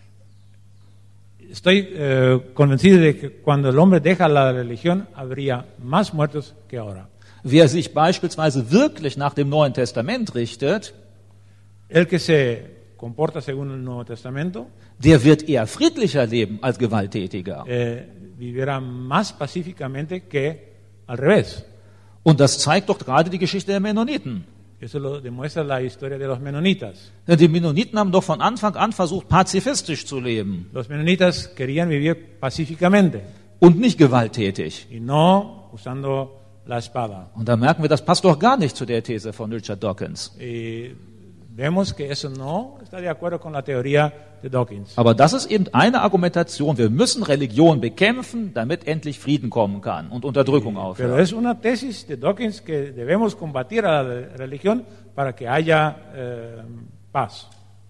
Estoy convencido de que cuando el hombre deja la religión habría más muertos que ahora. Wer sich beispielsweise wirklich nach dem Neuen Testament richtet, El que se comporta según el Nuevo Testamento der wird eher friedlicher leben als gewalttätiger. vivirá más pacíficamente que al revés. Und das zeigt doch gerade die Geschichte der Mennoniten. Eso lo demuestra la historia de los menonitas. Denn die Mennoniten haben doch von Anfang an versucht, pazifistisch zu leben Los menonitas querían vivir pacíficamente und nicht gewalttätig. y no usando la espada. Und da merken wir, das passt doch gar nicht zu der These von Richard Dawkins. Y vemos que eso no está de acuerdo con la teoría de Dawkins. Aber das ist eben eine Argumentation. Wir müssen Religion bekämpfen, damit endlich Frieden kommen kann und Unterdrückung Pero aufhört. es una tesis de Dawkins que debemos combatir a la religión para que haya paz.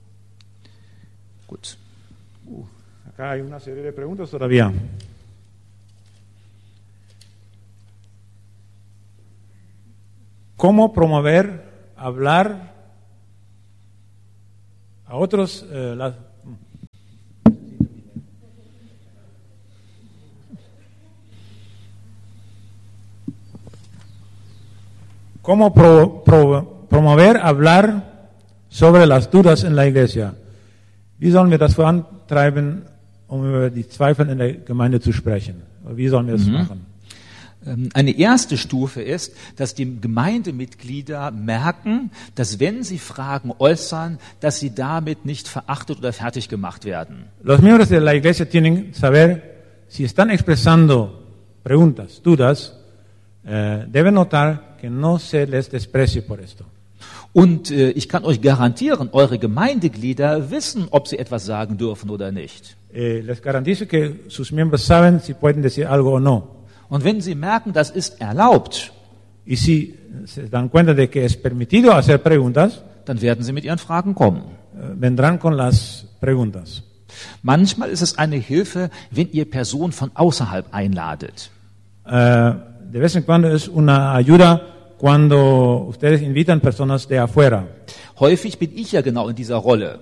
Gut. Acá hay una serie de preguntas todavía. ¿Cómo promover hablar a otros, ¿cómo promover, hablar sobre las dudas in der Iglesia? Wie sollen wir das vorantreiben, über die Zweifel in der Gemeinde zu sprechen? Wie sollen wir das machen? Eine erste Stufe ist, dass die Gemeindemitglieder merken, dass wenn sie Fragen äußern, dass sie damit nicht verachtet oder fertig gemacht werden. Los miembros de la Iglesia tienen que saber si están expresando preguntas, dudas, deben notar que no se les desprecie por esto. Und ich kann euch garantieren, eure Gemeindeglieder wissen, ob sie etwas sagen dürfen oder nicht. Les garantizo que sus miembros saben si pueden decir algo o no. Und wenn sie merken, das ist erlaubt, Y si se dan cuenta de que es permitido hacer preguntas, dann werden sie mit ihren Fragen kommen. vendrán con las preguntas. Manchmal ist es eine Hilfe, wenn ihr Personen von außerhalb einladet. De vez en cuando es una ayuda cuando ustedes invitan personas de afuera. Häufig bin ich ja genau in dieser Rolle.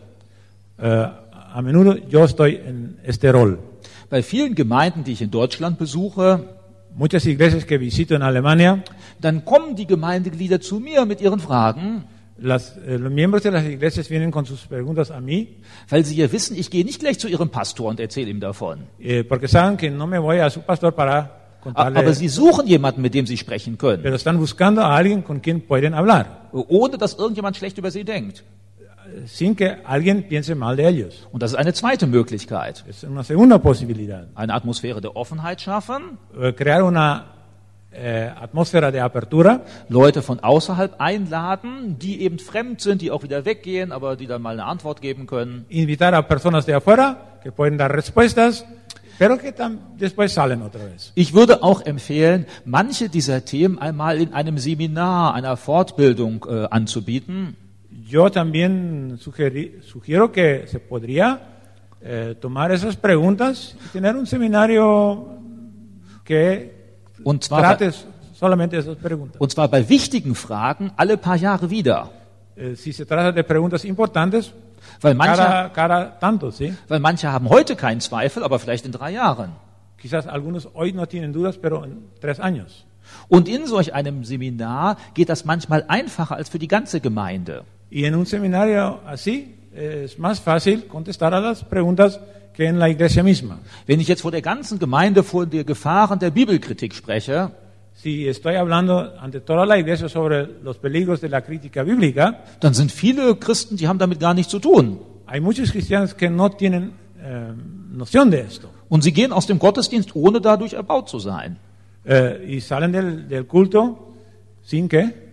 A menudo yo estoy en este rol. Bei vielen Gemeinden, die ich in Deutschland besuche, Muchas iglesias que visito en Alemania, dann kommen die Gemeindeglieder zu mir mit ihren Fragen, los miembros de las iglesias vienen con sus preguntas a mí, weil sie ja wissen, ich gehe nicht gleich zu ihrem Pastor und erzähle ihm davon. porque saben que no me voy a su pastor para contarle, Aber sie suchen jemanden, mit dem sie sprechen können, pero están buscando a alguien con quien pueden hablar, ohne dass irgendjemand schlecht über sie denkt. sin que alguien piense mal de ellos. Und das ist eine zweite Möglichkeit. Es una segunda posibilidad. Eine Atmosphäre der Offenheit schaffen, Crear una atmósfera de apertura, Leute von außerhalb einladen, die eben fremd sind, die auch wieder weggehen, aber die dann mal eine Antwort geben können. invitar a personas de afuera que pueden dar respuestas, pero que después salen otra vez. Ich würde auch empfehlen, manche dieser Themen einmal in einem Seminar, einer Fortbildung anzubieten. Yo también sugiero que se podría tomar esas preguntas y tener un seminario que Und zwar, trate solamente esas preguntas. und zwar bei wichtigen Fragen alle paar Jahre wieder. Si se trata de preguntas importantes, Weil manche, cada tanto, ¿sí? weil manche haben heute keinen Zweifel, aber vielleicht in 3 Jahren. Quizás algunos hoy no tienen dudas, pero en 3 años. Und in solch einem Seminar geht das manchmal einfacher als für die ganze Gemeinde. Y en un seminario así es más fácil contestar a las preguntas que en la iglesia misma. Wenn ich jetzt vor der ganzen Gemeinde vor den Gefahren der Bibelkritik spreche, Si estoy hablando ante toda la iglesia sobre los peligros de la crítica bíblica, dann sind viele Christen, die haben damit gar nichts zu tun. hay muchos cristianos que no tienen noción de esto. Und sie gehen aus dem Gottesdienst, ohne dadurch erbaut zu sein. Y salen del culto sin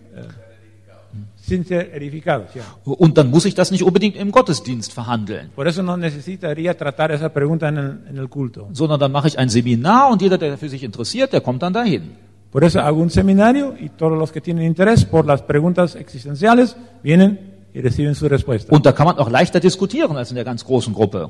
ser edificados. Ya. Und dann muss ich das nicht unbedingt im Gottesdienst verhandeln, Por eso no necesitaría tratar esa pregunta en el culto. sondern dann mache ich ein Seminar und jeder, der für sich interessiert, der kommt dann dahin. Por eso hago un seminario y todos los que tienen interés por las preguntas existenciales vienen y reciben su respuesta. Und da kann man auch leichter diskutieren als in der ganz großen Gruppe.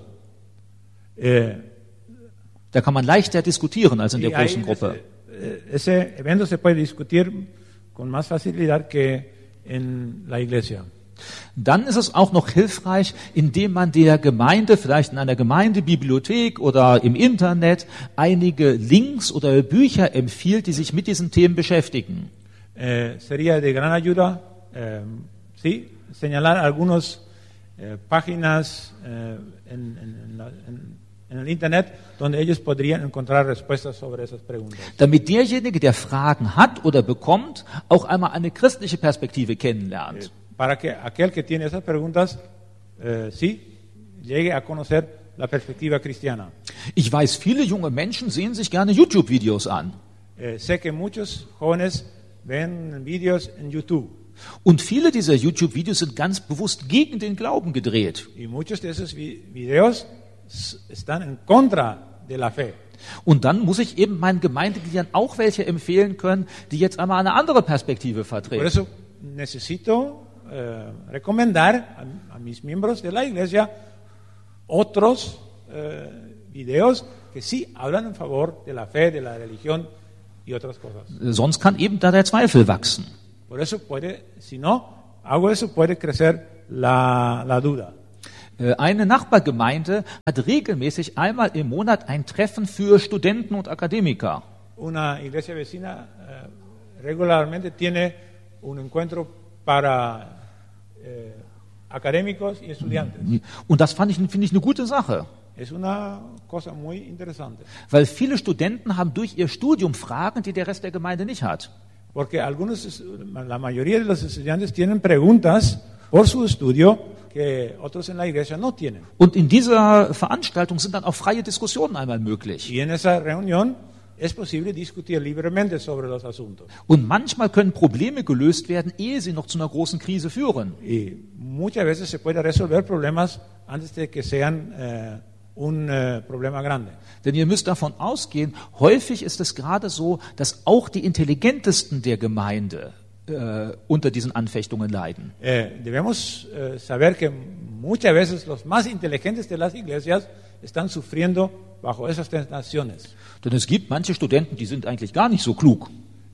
Da kann man leichter diskutieren als in der Y ahí großen Gruppe. ese evento se puede discutir con más facilidad que en la iglesia. Dann ist es auch noch hilfreich, indem man der Gemeinde, vielleicht in einer Gemeindebibliothek oder im Internet, einige Links oder Bücher empfiehlt, die sich mit diesen Themen beschäftigen. Sería de gran ayuda, sí, señalar algunas páginas en el Internet, donde ellos podrían encontrar respuestas sobre esas preguntas. Damit derjenige, der Fragen hat oder bekommt, auch einmal eine christliche Perspektive kennenlernt. Para que aquel que tiene esas preguntas, sí, llegue a conocer la perspectiva cristiana. Ich weiß, viele junge Menschen sehen sich gerne YouTube-Videos an. Sé que muchos jóvenes ven vídeos en YouTube Und viele dieser YouTube-Videos sind ganz bewusst gegen den Glauben gedreht. y muchos de esos videos están en contra de la fe. Und dann muss ich eben meinen Gemeindegliedern auch welche empfehlen können, die jetzt einmal eine andere Perspektive Por vertreten. eso necesito recomendar a mis miembros de la iglesia otros videos que sí hablan en favor de la fe, de la religión y otras cosas. Sonst kann eben da der Zweifel wachsen. Por eso puede, si no, hago eso, puede crecer la duda. Eine Nachbargemeinde hat regelmäßig einmal im Monat ein Treffen für Studenten und Akademiker. Una iglesia vecina regularmente tiene un encuentro para académicos y estudiantes. Und das finde ich eine gute Sache. Es una cosa muy interesante. Weil viele Studenten haben durch ihr Studium Fragen, die der Rest der Gemeinde nicht hat. Porque la mayoría de los estudiantes tienen preguntas por su estudio que otros en la iglesia no tienen. Und in dieser Veranstaltung sind dann auch freie Diskussionen einmal möglich. Y en esa reunión es posible discutir libremente sobre los asuntos. Und manchmal können Probleme gelöst werden, ehe sie noch zu einer großen Krise führen. Y muchas veces se puede resolver problemas antes de que sean un problema grande. Denn ihr müsst davon ausgehen, häufig ist es gerade so, dass auch die Intelligentesten der Gemeinde unter diesen Anfechtungen leiden. Debemos saber que muchas veces los más inteligentes de las iglesias están sufriendo bajo esas tentaciones. Denn es gibt manche Studenten, die sind eigentlich gar nicht so klug,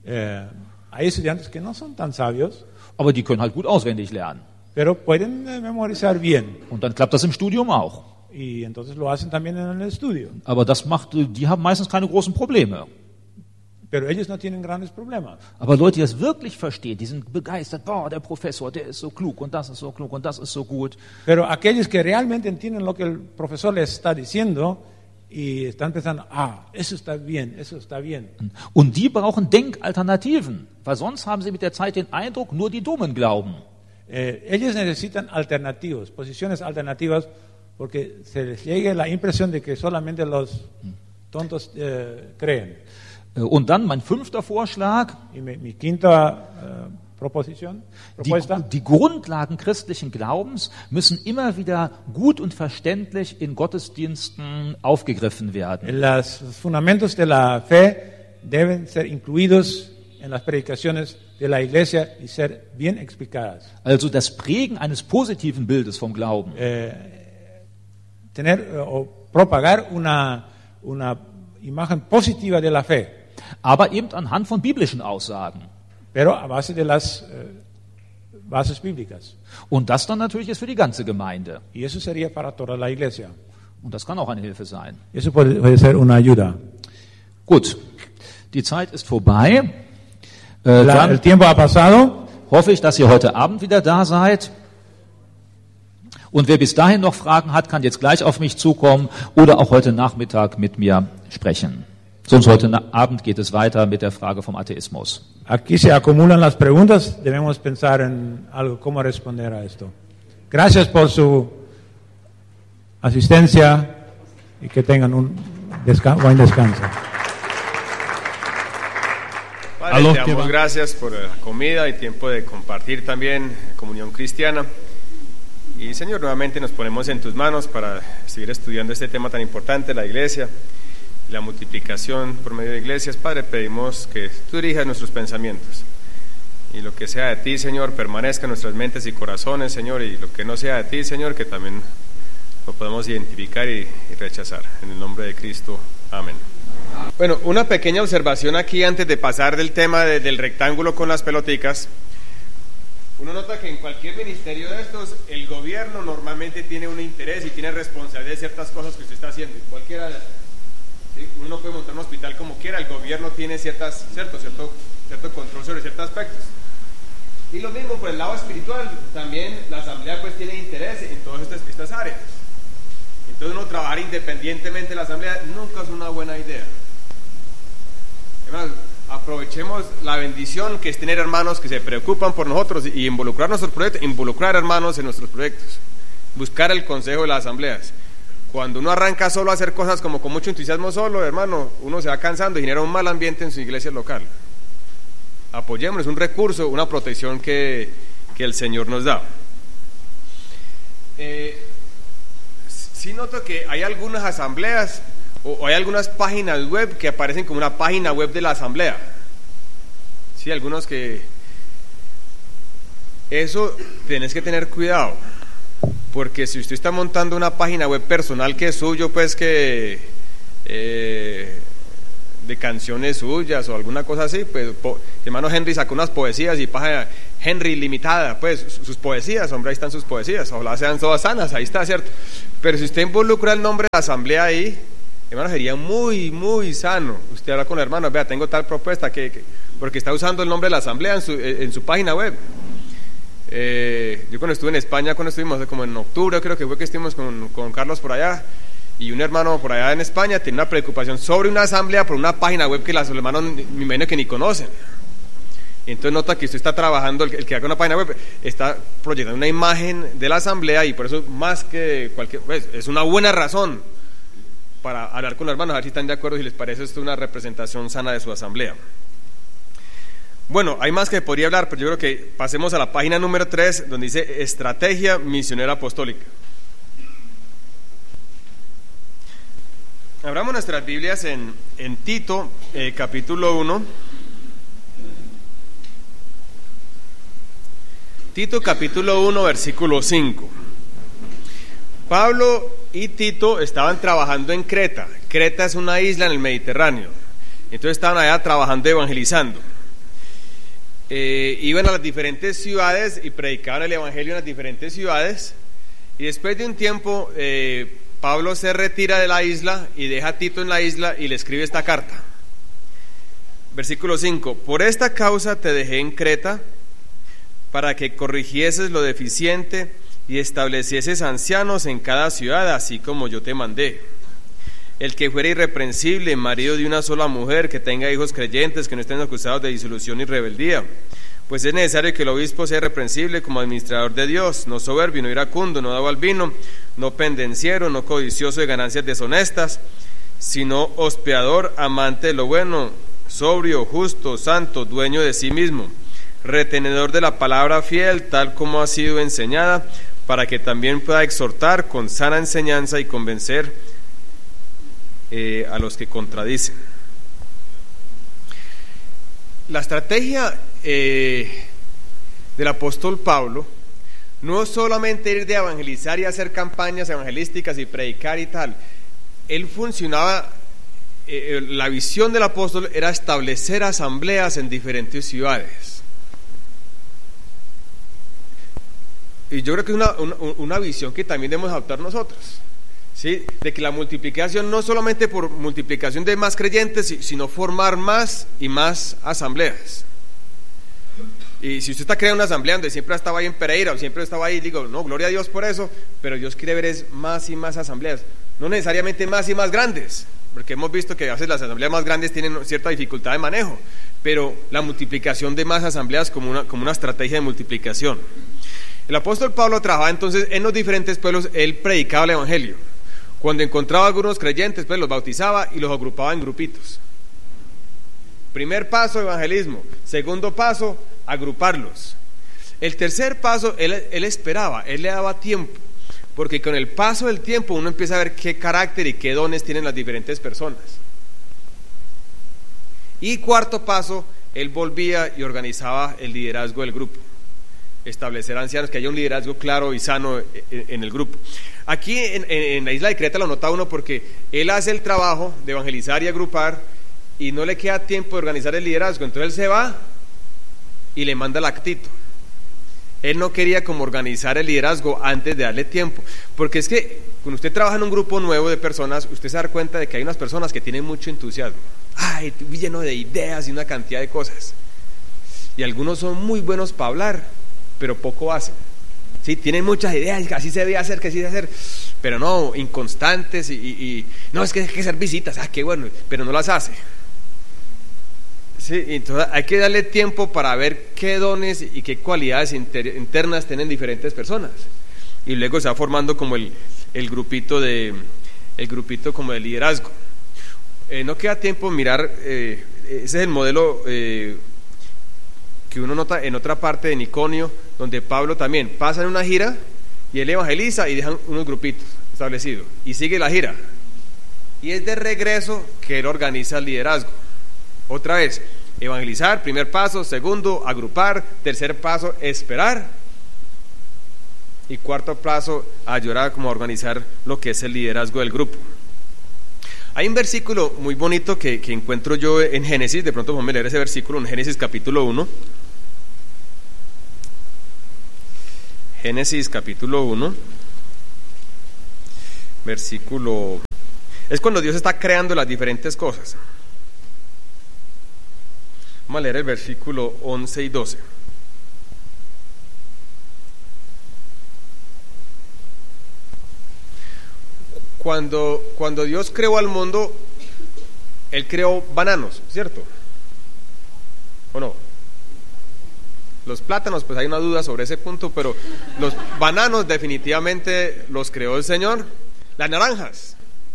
Hay estudiantes que no son tan sabios, aber die können halt gut auswendig lernen. pero pueden memorizar bien. Und dann klappt das im Studium auch. Y entonces lo hacen también en el estudio. Aber die haben meistens keine großen Probleme. Pero ellos no tienen grandes problemas. Aber Leute, die das wirklich verstehen, die sind begeistert, boah, der Professor, der ist so klug und das ist so klug und das ist so gut. Pero aquellos que realmente entienden lo que el profesor les está diciendo y están pensando, eso está bien, eso está bien. Und die brauchen Denkalternativen, weil sonst haben sie mit der Zeit den Eindruck, nur die Dummen glauben. Ellos necesitan alternativos, posiciones alternativas, porque se les llegue la impresión de que solamente los tontos creen. Und dann mein 5. Vorschlag, Y mi quinta propuesta, die Grundlagen christlichen Glaubens müssen immer wieder gut und verständlich in Gottesdiensten aufgegriffen werden. los fundamentos de la fe deben ser incluidos en las predicaciones de la iglesia y ser bien explicadas. Also das Prägen eines positiven Bildes vom Glauben. Tener o propagar una imagen positiva de la fe, Aber eben anhand von biblischen Aussagen. pero a base de las bases bíblicas. Und das dann natürlich ist für die ganze Gemeinde. Y eso sería para toda la iglesia. Und das kann auch eine Hilfe sein. Eso puede ser una ayuda. Gut, die Zeit ist vorbei. El Dann tiempo ha pasado. hoffe ich, dass ihr heute Abend wieder da seid. Und wer bis dahin noch Fragen hat, kann jetzt gleich auf mich zukommen oder auch heute Nachmittag mit mir sprechen. Sonst heute Abend geht es weiter mit der Frage vom Atheismus. Aquí se acumulan las preguntas. Debemos pensar en algo, cómo responder a esto. Gracias por su asistencia y que tengan un buen descanso. Padre, te damos gracias por la comida y tiempo de compartir también comunión cristiana. Y Señor, nuevamente nos ponemos en tus manos para seguir estudiando este tema tan importante, la iglesia, la multiplicación por medio de iglesias. Padre, pedimos que tú dirijas nuestros pensamientos y lo que sea de ti, Señor, permanezca en nuestras mentes y corazones, Señor, y lo que no sea de ti, Señor, que también lo podemos identificar y rechazar. En el nombre de Cristo, amén. Bueno, una pequeña observación aquí antes de pasar del tema del rectángulo con las peloticas. Uno nota que en cualquier ministerio de estos, el gobierno normalmente tiene un interés y tiene responsabilidad de ciertas cosas que usted está haciendo. Cualquiera de estas. ¿Sí? Uno no puede montar un hospital como quiera, el gobierno tiene cierto control sobre ciertos aspectos. Y lo mismo por el lado espiritual, también la asamblea pues tiene interés en todas estas áreas. Entonces uno trabajar independientemente de la asamblea nunca es una buena idea. Además, aprovechemos la bendición que es tener hermanos que se preocupan por nosotros y involucrar nuestros proyectos, involucrar hermanos en nuestros proyectos, buscar el consejo de las asambleas. Cuando uno arranca solo a hacer cosas como con mucho entusiasmo solo, hermano, uno se va cansando y genera un mal ambiente en su iglesia local. Apoyémonos, es un recurso, una protección que el Señor nos da. Sí noto que hay algunas asambleas o hay algunas páginas web que aparecen como una página web de la asamblea. Sí, algunos que... Eso tenés que tener cuidado, porque si usted está montando una página web personal que es suyo, pues que... de canciones suyas o alguna cosa así, pues hermano Henry sacó unas poesías y Henry Limitada, pues sus poesías, hombre, ahí están sus poesías, ojalá sean todas sanas, ahí está, ¿cierto? Pero si usted involucra el nombre de la asamblea ahí, hermano, sería muy, muy sano. Usted habla con el hermano, vea, tengo tal propuesta, porque está usando el nombre de la asamblea en su página web. Yo cuando estuve en España, cuando estuvimos como en octubre, creo que fue que estuvimos con Carlos por allá, y un hermano por allá en España tiene una preocupación sobre una asamblea por una página web que los hermanos me imagino que ni conocen. Entonces nota que usted está trabajando, el que haga una página web está proyectando una imagen de la asamblea, y por eso más que cualquier, pues, es una buena razón para hablar con los hermanos, a ver si están de acuerdo, si les parece esto una representación sana de su asamblea. Bueno, hay más que podría hablar, pero yo creo que pasemos a la página número 3, donde dice Estrategia Misionera Apostólica. Abramos nuestras Biblias en Tito, capítulo 1. Tito, capítulo 1, versículo 5. Pablo y Tito estaban trabajando en Creta. Creta es una isla en el Mediterráneo. Entonces estaban allá trabajando, evangelizando. Iban a las diferentes ciudades y predicaban el evangelio en las diferentes ciudades. Y después de un tiempo, Pablo se retira de la isla y deja a Tito en la isla y le escribe esta carta. Versículo 5: por esta causa te dejé en Creta, para que corrigieses lo deficiente y establecieses ancianos en cada ciudad, así como yo te mandé. El que fuera irreprensible, marido de una sola mujer, que tenga hijos creyentes, que no estén acusados de disolución y rebeldía. Pues es necesario que el obispo sea irreprensible como administrador de Dios, no soberbio, no iracundo, no dado al vino, no pendenciero, no codicioso de ganancias deshonestas, sino hospedador, amante de lo bueno, sobrio, justo, santo, dueño de sí mismo, retenedor de la palabra fiel, tal como ha sido enseñada, para que también pueda exhortar con sana enseñanza y convencer a los que contradicen. La estrategia del apóstol Pablo no es solamente ir de evangelizar y hacer campañas evangelísticas y predicar y tal. Él funcionaba, la visión del apóstol era establecer asambleas en diferentes ciudades. Y yo creo que es una visión que también debemos adoptar nosotros, ¿sí? De que la multiplicación no solamente por multiplicación de más creyentes, sino formar más y más asambleas. Y si usted está creando una asamblea donde siempre estaba ahí en Pereira o siempre estaba ahí, digo, no, gloria a Dios por eso, pero Dios quiere ver es más y más asambleas, no necesariamente más y más grandes, porque hemos visto que a veces las asambleas más grandes tienen cierta dificultad de manejo, pero la multiplicación de más asambleas como una estrategia de multiplicación. El apóstol Pablo trabajaba entonces en los diferentes pueblos, él predicaba el evangelio. Cuando encontraba algunos creyentes, pues los bautizaba y los agrupaba en grupitos. Primer paso, evangelismo. Segundo paso, agruparlos. El tercer paso, él esperaba, él le daba tiempo, porque con el paso del tiempo uno empieza a ver qué carácter y qué dones tienen las diferentes personas. Y cuarto paso, él volvía y organizaba el liderazgo del grupo. Establecer ancianos, que haya un liderazgo claro y sano en el grupo. Aquí en la isla de Creta lo nota uno porque él hace el trabajo de evangelizar y agrupar y no le queda tiempo de organizar el liderazgo, entonces él se va y le manda a Tito. Él no quería como organizar el liderazgo antes de darle tiempo, porque es que cuando usted trabaja en un grupo nuevo de personas, usted se da cuenta de que hay unas personas que tienen mucho entusiasmo, lleno de ideas y una cantidad de cosas, y algunos son muy buenos para hablar, pero poco hacen. Sí, tienen muchas ideas, que así se debe hacer, que así se debe hacer, pero no, inconstantes y no, es que hay que hacer visitas, qué bueno, pero no las hace. Sí, entonces hay que darle tiempo para ver qué dones y qué cualidades internas tienen diferentes personas, y luego se va formando como el grupito como de liderazgo. No queda tiempo mirar, ese es el modelo que uno nota en otra parte de Niconio, donde Pablo también pasa en una gira y él evangeliza y dejan unos grupitos establecidos y sigue la gira, y es de regreso que él organiza el liderazgo. Otra vez, evangelizar, primer paso; segundo, agrupar; tercer paso, esperar; y cuarto paso, ayudar como a organizar lo que es el liderazgo del grupo. Hay un versículo muy bonito que encuentro yo en Génesis, de pronto vamos a leer ese versículo en Génesis capítulo 1. Génesis capítulo 1, versículo... Es cuando Dios está creando las diferentes cosas. Vamos a leer el versículo 11 y 12. Cuando Dios creó al mundo, Él creó bananos, ¿cierto? ¿O no? Los plátanos, pues hay una duda sobre ese punto, pero los bananos definitivamente los creó el Señor. Las naranjas,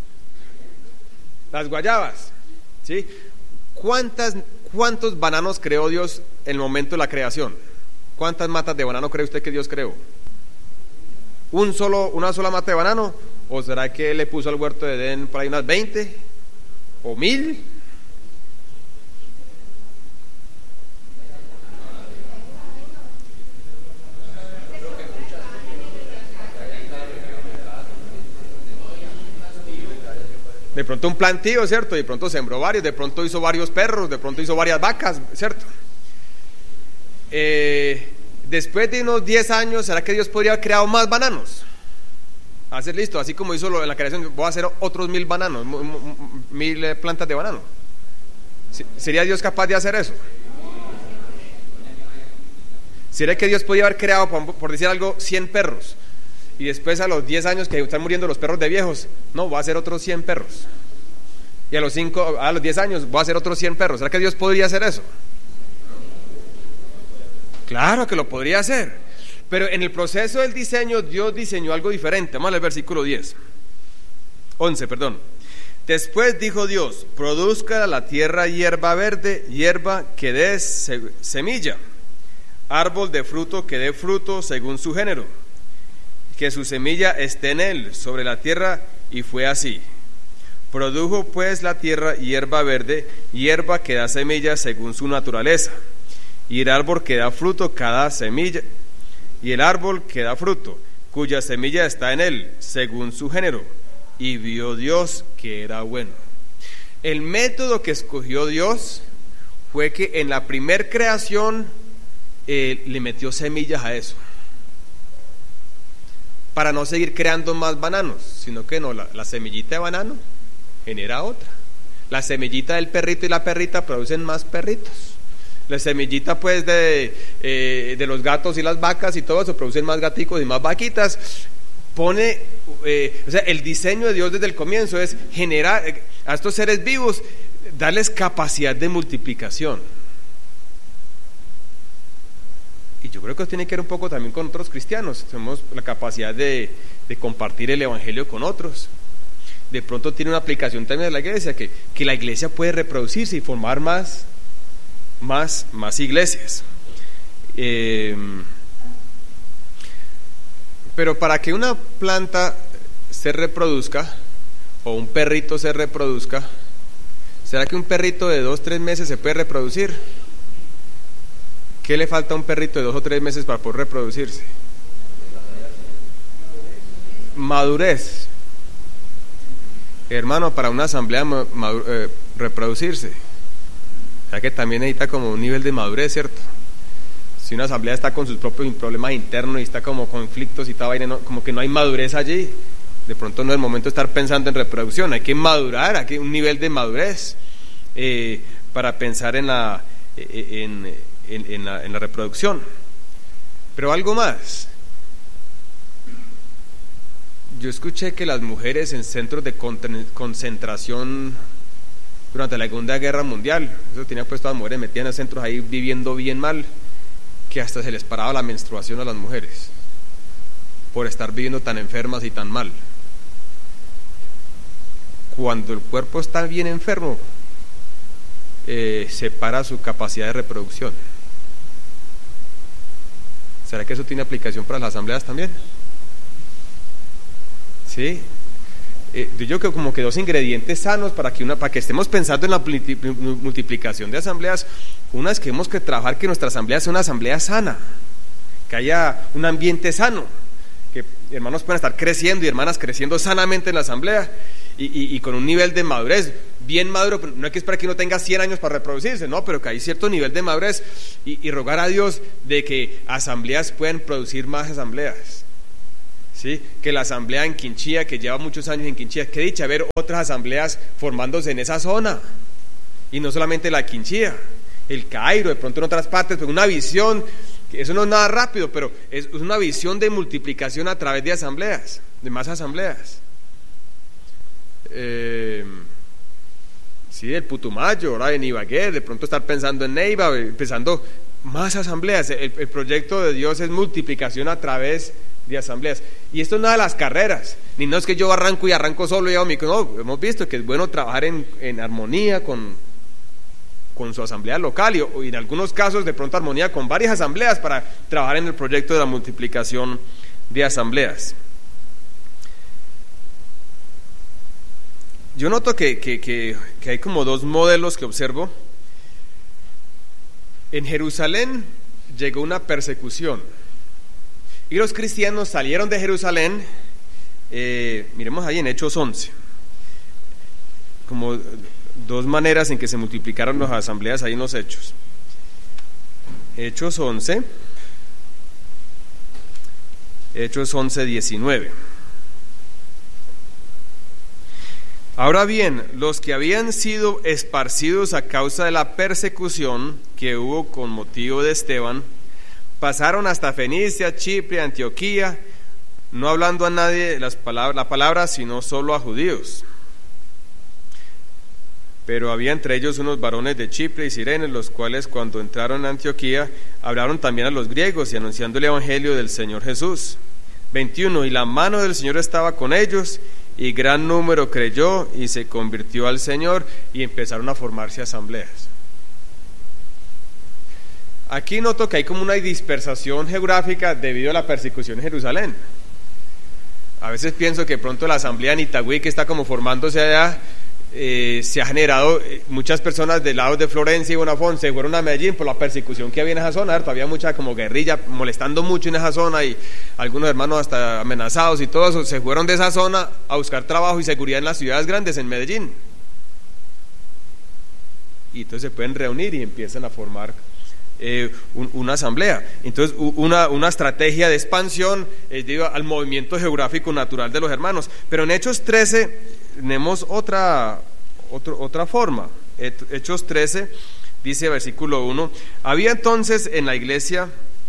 las guayabas, ¿sí? ¿Cuántos bananos creó Dios en el momento de la creación? ¿Cuántas matas de banano cree usted que Dios creó? ¿Una sola mata de banano? ¿O será que le puso al huerto de Edén por ahí unas 20 o 1000? De pronto un plantío, ¿cierto? De pronto sembró varios, de pronto hizo varios perros, de pronto hizo varias vacas, ¿cierto? Después de unos 10 años, ¿será que Dios podría haber creado más bananos? Hacer listo, así como hizo en la creación, voy a hacer otros 1000 bananos, 1000 plantas de banano. ¿Sería Dios capaz de hacer eso? ¿Sería que Dios podría haber creado, por decir algo, 100 perros? Y después a los 10 años que están muriendo los perros de viejos, no, voy a hacer otros 100 perros. Y a los 10 años voy a hacer otros 100 perros. ¿Será que Dios podría hacer eso? Claro que lo podría hacer. Pero en el proceso del diseño, Dios diseñó algo diferente. Vamos al versículo 11. Después dijo Dios: produzca la tierra hierba verde, hierba que dé semilla, árbol de fruto que dé fruto según su género, que su semilla esté en él, sobre la tierra, y fue así. Produjo pues la tierra hierba verde, hierba que da semilla según su naturaleza, y el árbol que da fruto cada semilla, y el árbol que da fruto, cuya semilla está en él, según su género, y vio Dios que era bueno. El método que escogió Dios fue que en la primer creación le metió semillas a eso, para no seguir creando más bananos, sino que no, la semillita de banano genera otra. La semillita del perrito y la perrita producen más perritos. La semillita pues de los gatos y las vacas y todo eso producen más gaticos y más vaquitas. O sea, el diseño de Dios desde el comienzo es generar a estos seres vivos, darles capacidad de multiplicación. Y yo creo que tiene que ver un poco también con otros cristianos. Tenemos la capacidad de compartir el evangelio con otros. De pronto tiene una aplicación también de la iglesia, que la iglesia puede reproducirse y formar más iglesias. Pero para que una planta se reproduzca, o un perrito se reproduzca, ¿será que un perrito de 2-3 meses se puede reproducir? ¿Qué le falta a un perrito de 2 o 3 meses para poder reproducirse? Madurez. Hermano, para una asamblea reproducirse, o sea que también necesita como un nivel de madurez, ¿cierto? Si una asamblea está con sus propios problemas internos y está como conflictos y está vaina, como que no hay madurez allí, de pronto no es el momento de estar pensando en reproducción. Hay que madurar, hay que un nivel de madurez para pensar en la reproducción. Pero algo más, yo escuché que las mujeres en centros de concentración durante la Segunda Guerra Mundial, eso tenía puesto a las mujeres metidas en centros ahí viviendo bien mal, que hasta se les paraba la menstruación a las mujeres por estar viviendo tan enfermas y tan mal. Cuando el cuerpo está bien enfermo, se para su capacidad de reproducción. ¿Será que eso tiene aplicación para las asambleas también? Sí. Yo creo como que 2 ingredientes sanos para que estemos pensando en la multiplicación de asambleas. Una es que tenemos que trabajar que nuestra asamblea sea una asamblea sana, que haya un ambiente sano, que hermanos puedan estar creciendo y hermanas creciendo sanamente en la asamblea y con un nivel de madurez bien maduro. No hay que esperar que uno tenga 100 años para reproducirse, no, pero que hay cierto nivel de madurez y rogar a Dios de que asambleas puedan producir más asambleas. ¿Sí? Que la asamblea en Quinchía, que lleva muchos años en Quinchía, qué dicha ver otras asambleas formándose en esa zona, y no solamente la Quinchía, el Cairo, de pronto en otras partes, pero una visión, eso no es nada rápido, pero es una visión de multiplicación a través de asambleas, de más asambleas. Sí, el Putumayo, ahora en Ibagué, de pronto estar pensando en Neiva, pensando más asambleas. El proyecto de Dios es multiplicación a través de asambleas. Y esto es nada de las carreras, ni no es que yo arranco solo y hago no, hemos visto que es bueno trabajar en armonía con su asamblea local y en algunos casos de pronto armonía con varias asambleas para trabajar en el proyecto de la multiplicación de asambleas. Yo noto que hay como dos modelos que observo. En Jerusalén llegó una persecución y los cristianos salieron de Jerusalén. Miremos ahí en Hechos 11, como dos maneras en que se multiplicaron las asambleas ahí en los Hechos. Hechos 11, 19. Ahora bien, los que habían sido esparcidos a causa de la persecución que hubo con motivo de Esteban, pasaron hasta Fenicia, Chipre, Antioquía, no hablando a nadie la palabra, sino solo a judíos. Pero había entre ellos unos varones de Chipre y Cirene, los cuales cuando entraron en Antioquía, hablaron también a los griegos y anunciando el evangelio del Señor Jesús. 21. Y la mano del Señor estaba con ellos, y gran número creyó y se convirtió al Señor, y empezaron a formarse asambleas. Aquí noto que hay como una dispersación geográfica debido a la persecución en Jerusalén. A veces pienso que pronto la asamblea en Itagüí, que está como formándose allá, se ha generado, muchas personas del lado de Florencia y Bonafón se fueron a Medellín por la persecución que había en esa zona. Todavía mucha como guerrilla molestando mucho en esa zona, y algunos hermanos hasta amenazados y todo eso, se fueron de esa zona a buscar trabajo y seguridad en las ciudades grandes, en Medellín, y entonces se pueden reunir y empiezan a formar una asamblea. Entonces una estrategia de expansión debido al movimiento geográfico natural de los hermanos. Pero en Hechos 13 tenemos otra forma. Hechos 13 dice, versículo 1: había entonces en la iglesia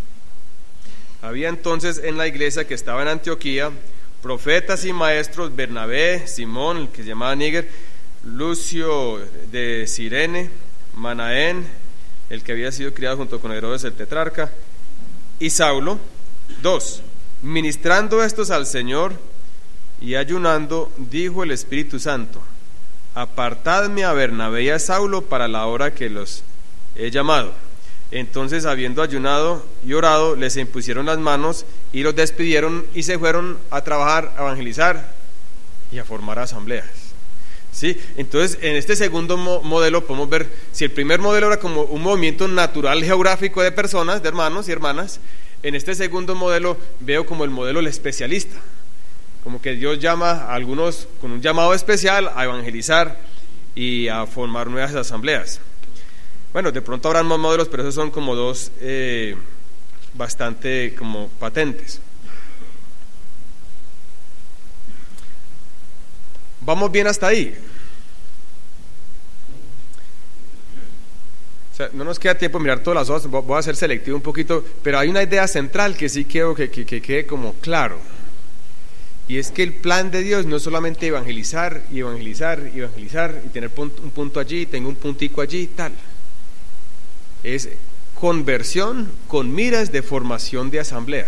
que estaba en Antioquía profetas y maestros: Bernabé, Simón, el que se llamaba Níger, Lucio de Cirene, Manaén, el que había sido criado junto con Herodes el tetrarca, y Saulo. 2. Ministrando estos al Señor y ayunando, dijo el Espíritu Santo: apartadme a Bernabé y a Saulo para la hora que los he llamado. Entonces, habiendo ayunado y orado, les impusieron las manos y los despidieron, y se fueron a trabajar, a evangelizar y a formar asambleas. ¿Sí? Entonces, en este segundo modelo podemos ver, si el primer modelo era como un movimiento natural geográfico de personas, de hermanos y hermanas, en este segundo modelo veo como el modelo del especialista, como que Dios llama a algunos con un llamado especial a evangelizar y a formar nuevas asambleas. Bueno, de pronto habrán más modelos, pero esos son como dos bastante como patentes. ¿Vamos bien hasta ahí? O sea, no nos queda tiempo de mirar todas las hojas, voy a ser selectivo un poquito, pero hay una idea central que sí quiero que quede como claro, y es que el plan de Dios no es solamente evangelizar y tener un punto allí, tengo un puntico allí y tal. Es conversión con miras de formación de asambleas.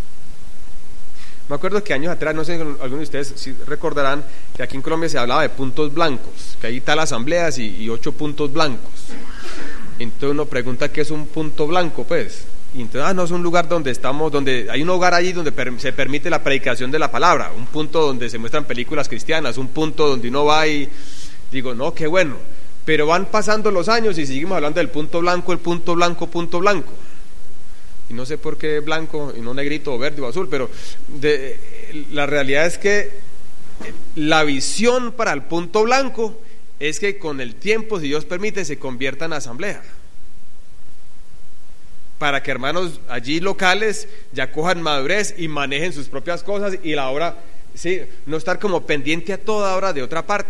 Me acuerdo que años atrás, no sé, algunos de ustedes sí recordarán que aquí en Colombia se hablaba de puntos blancos, que hay tal asambleas y 8 puntos blancos. Entonces uno pregunta qué es un punto blanco, pues. Y entonces, no, es un lugar donde estamos, donde hay un hogar allí donde se permite la predicación de la palabra, un punto donde se muestran películas cristianas, un punto donde uno va y digo, no, qué bueno. Pero van pasando los años y seguimos hablando del punto blanco, el punto blanco, punto blanco. y no sé por qué blanco y no negrito o verde o azul, pero la realidad es que la visión para el punto blanco es que con el tiempo, si Dios permite, se convierta en asamblea, para que hermanos allí locales ya cojan madurez y manejen sus propias cosas, y la obra, sí, no estar como pendiente a toda hora de otra parte.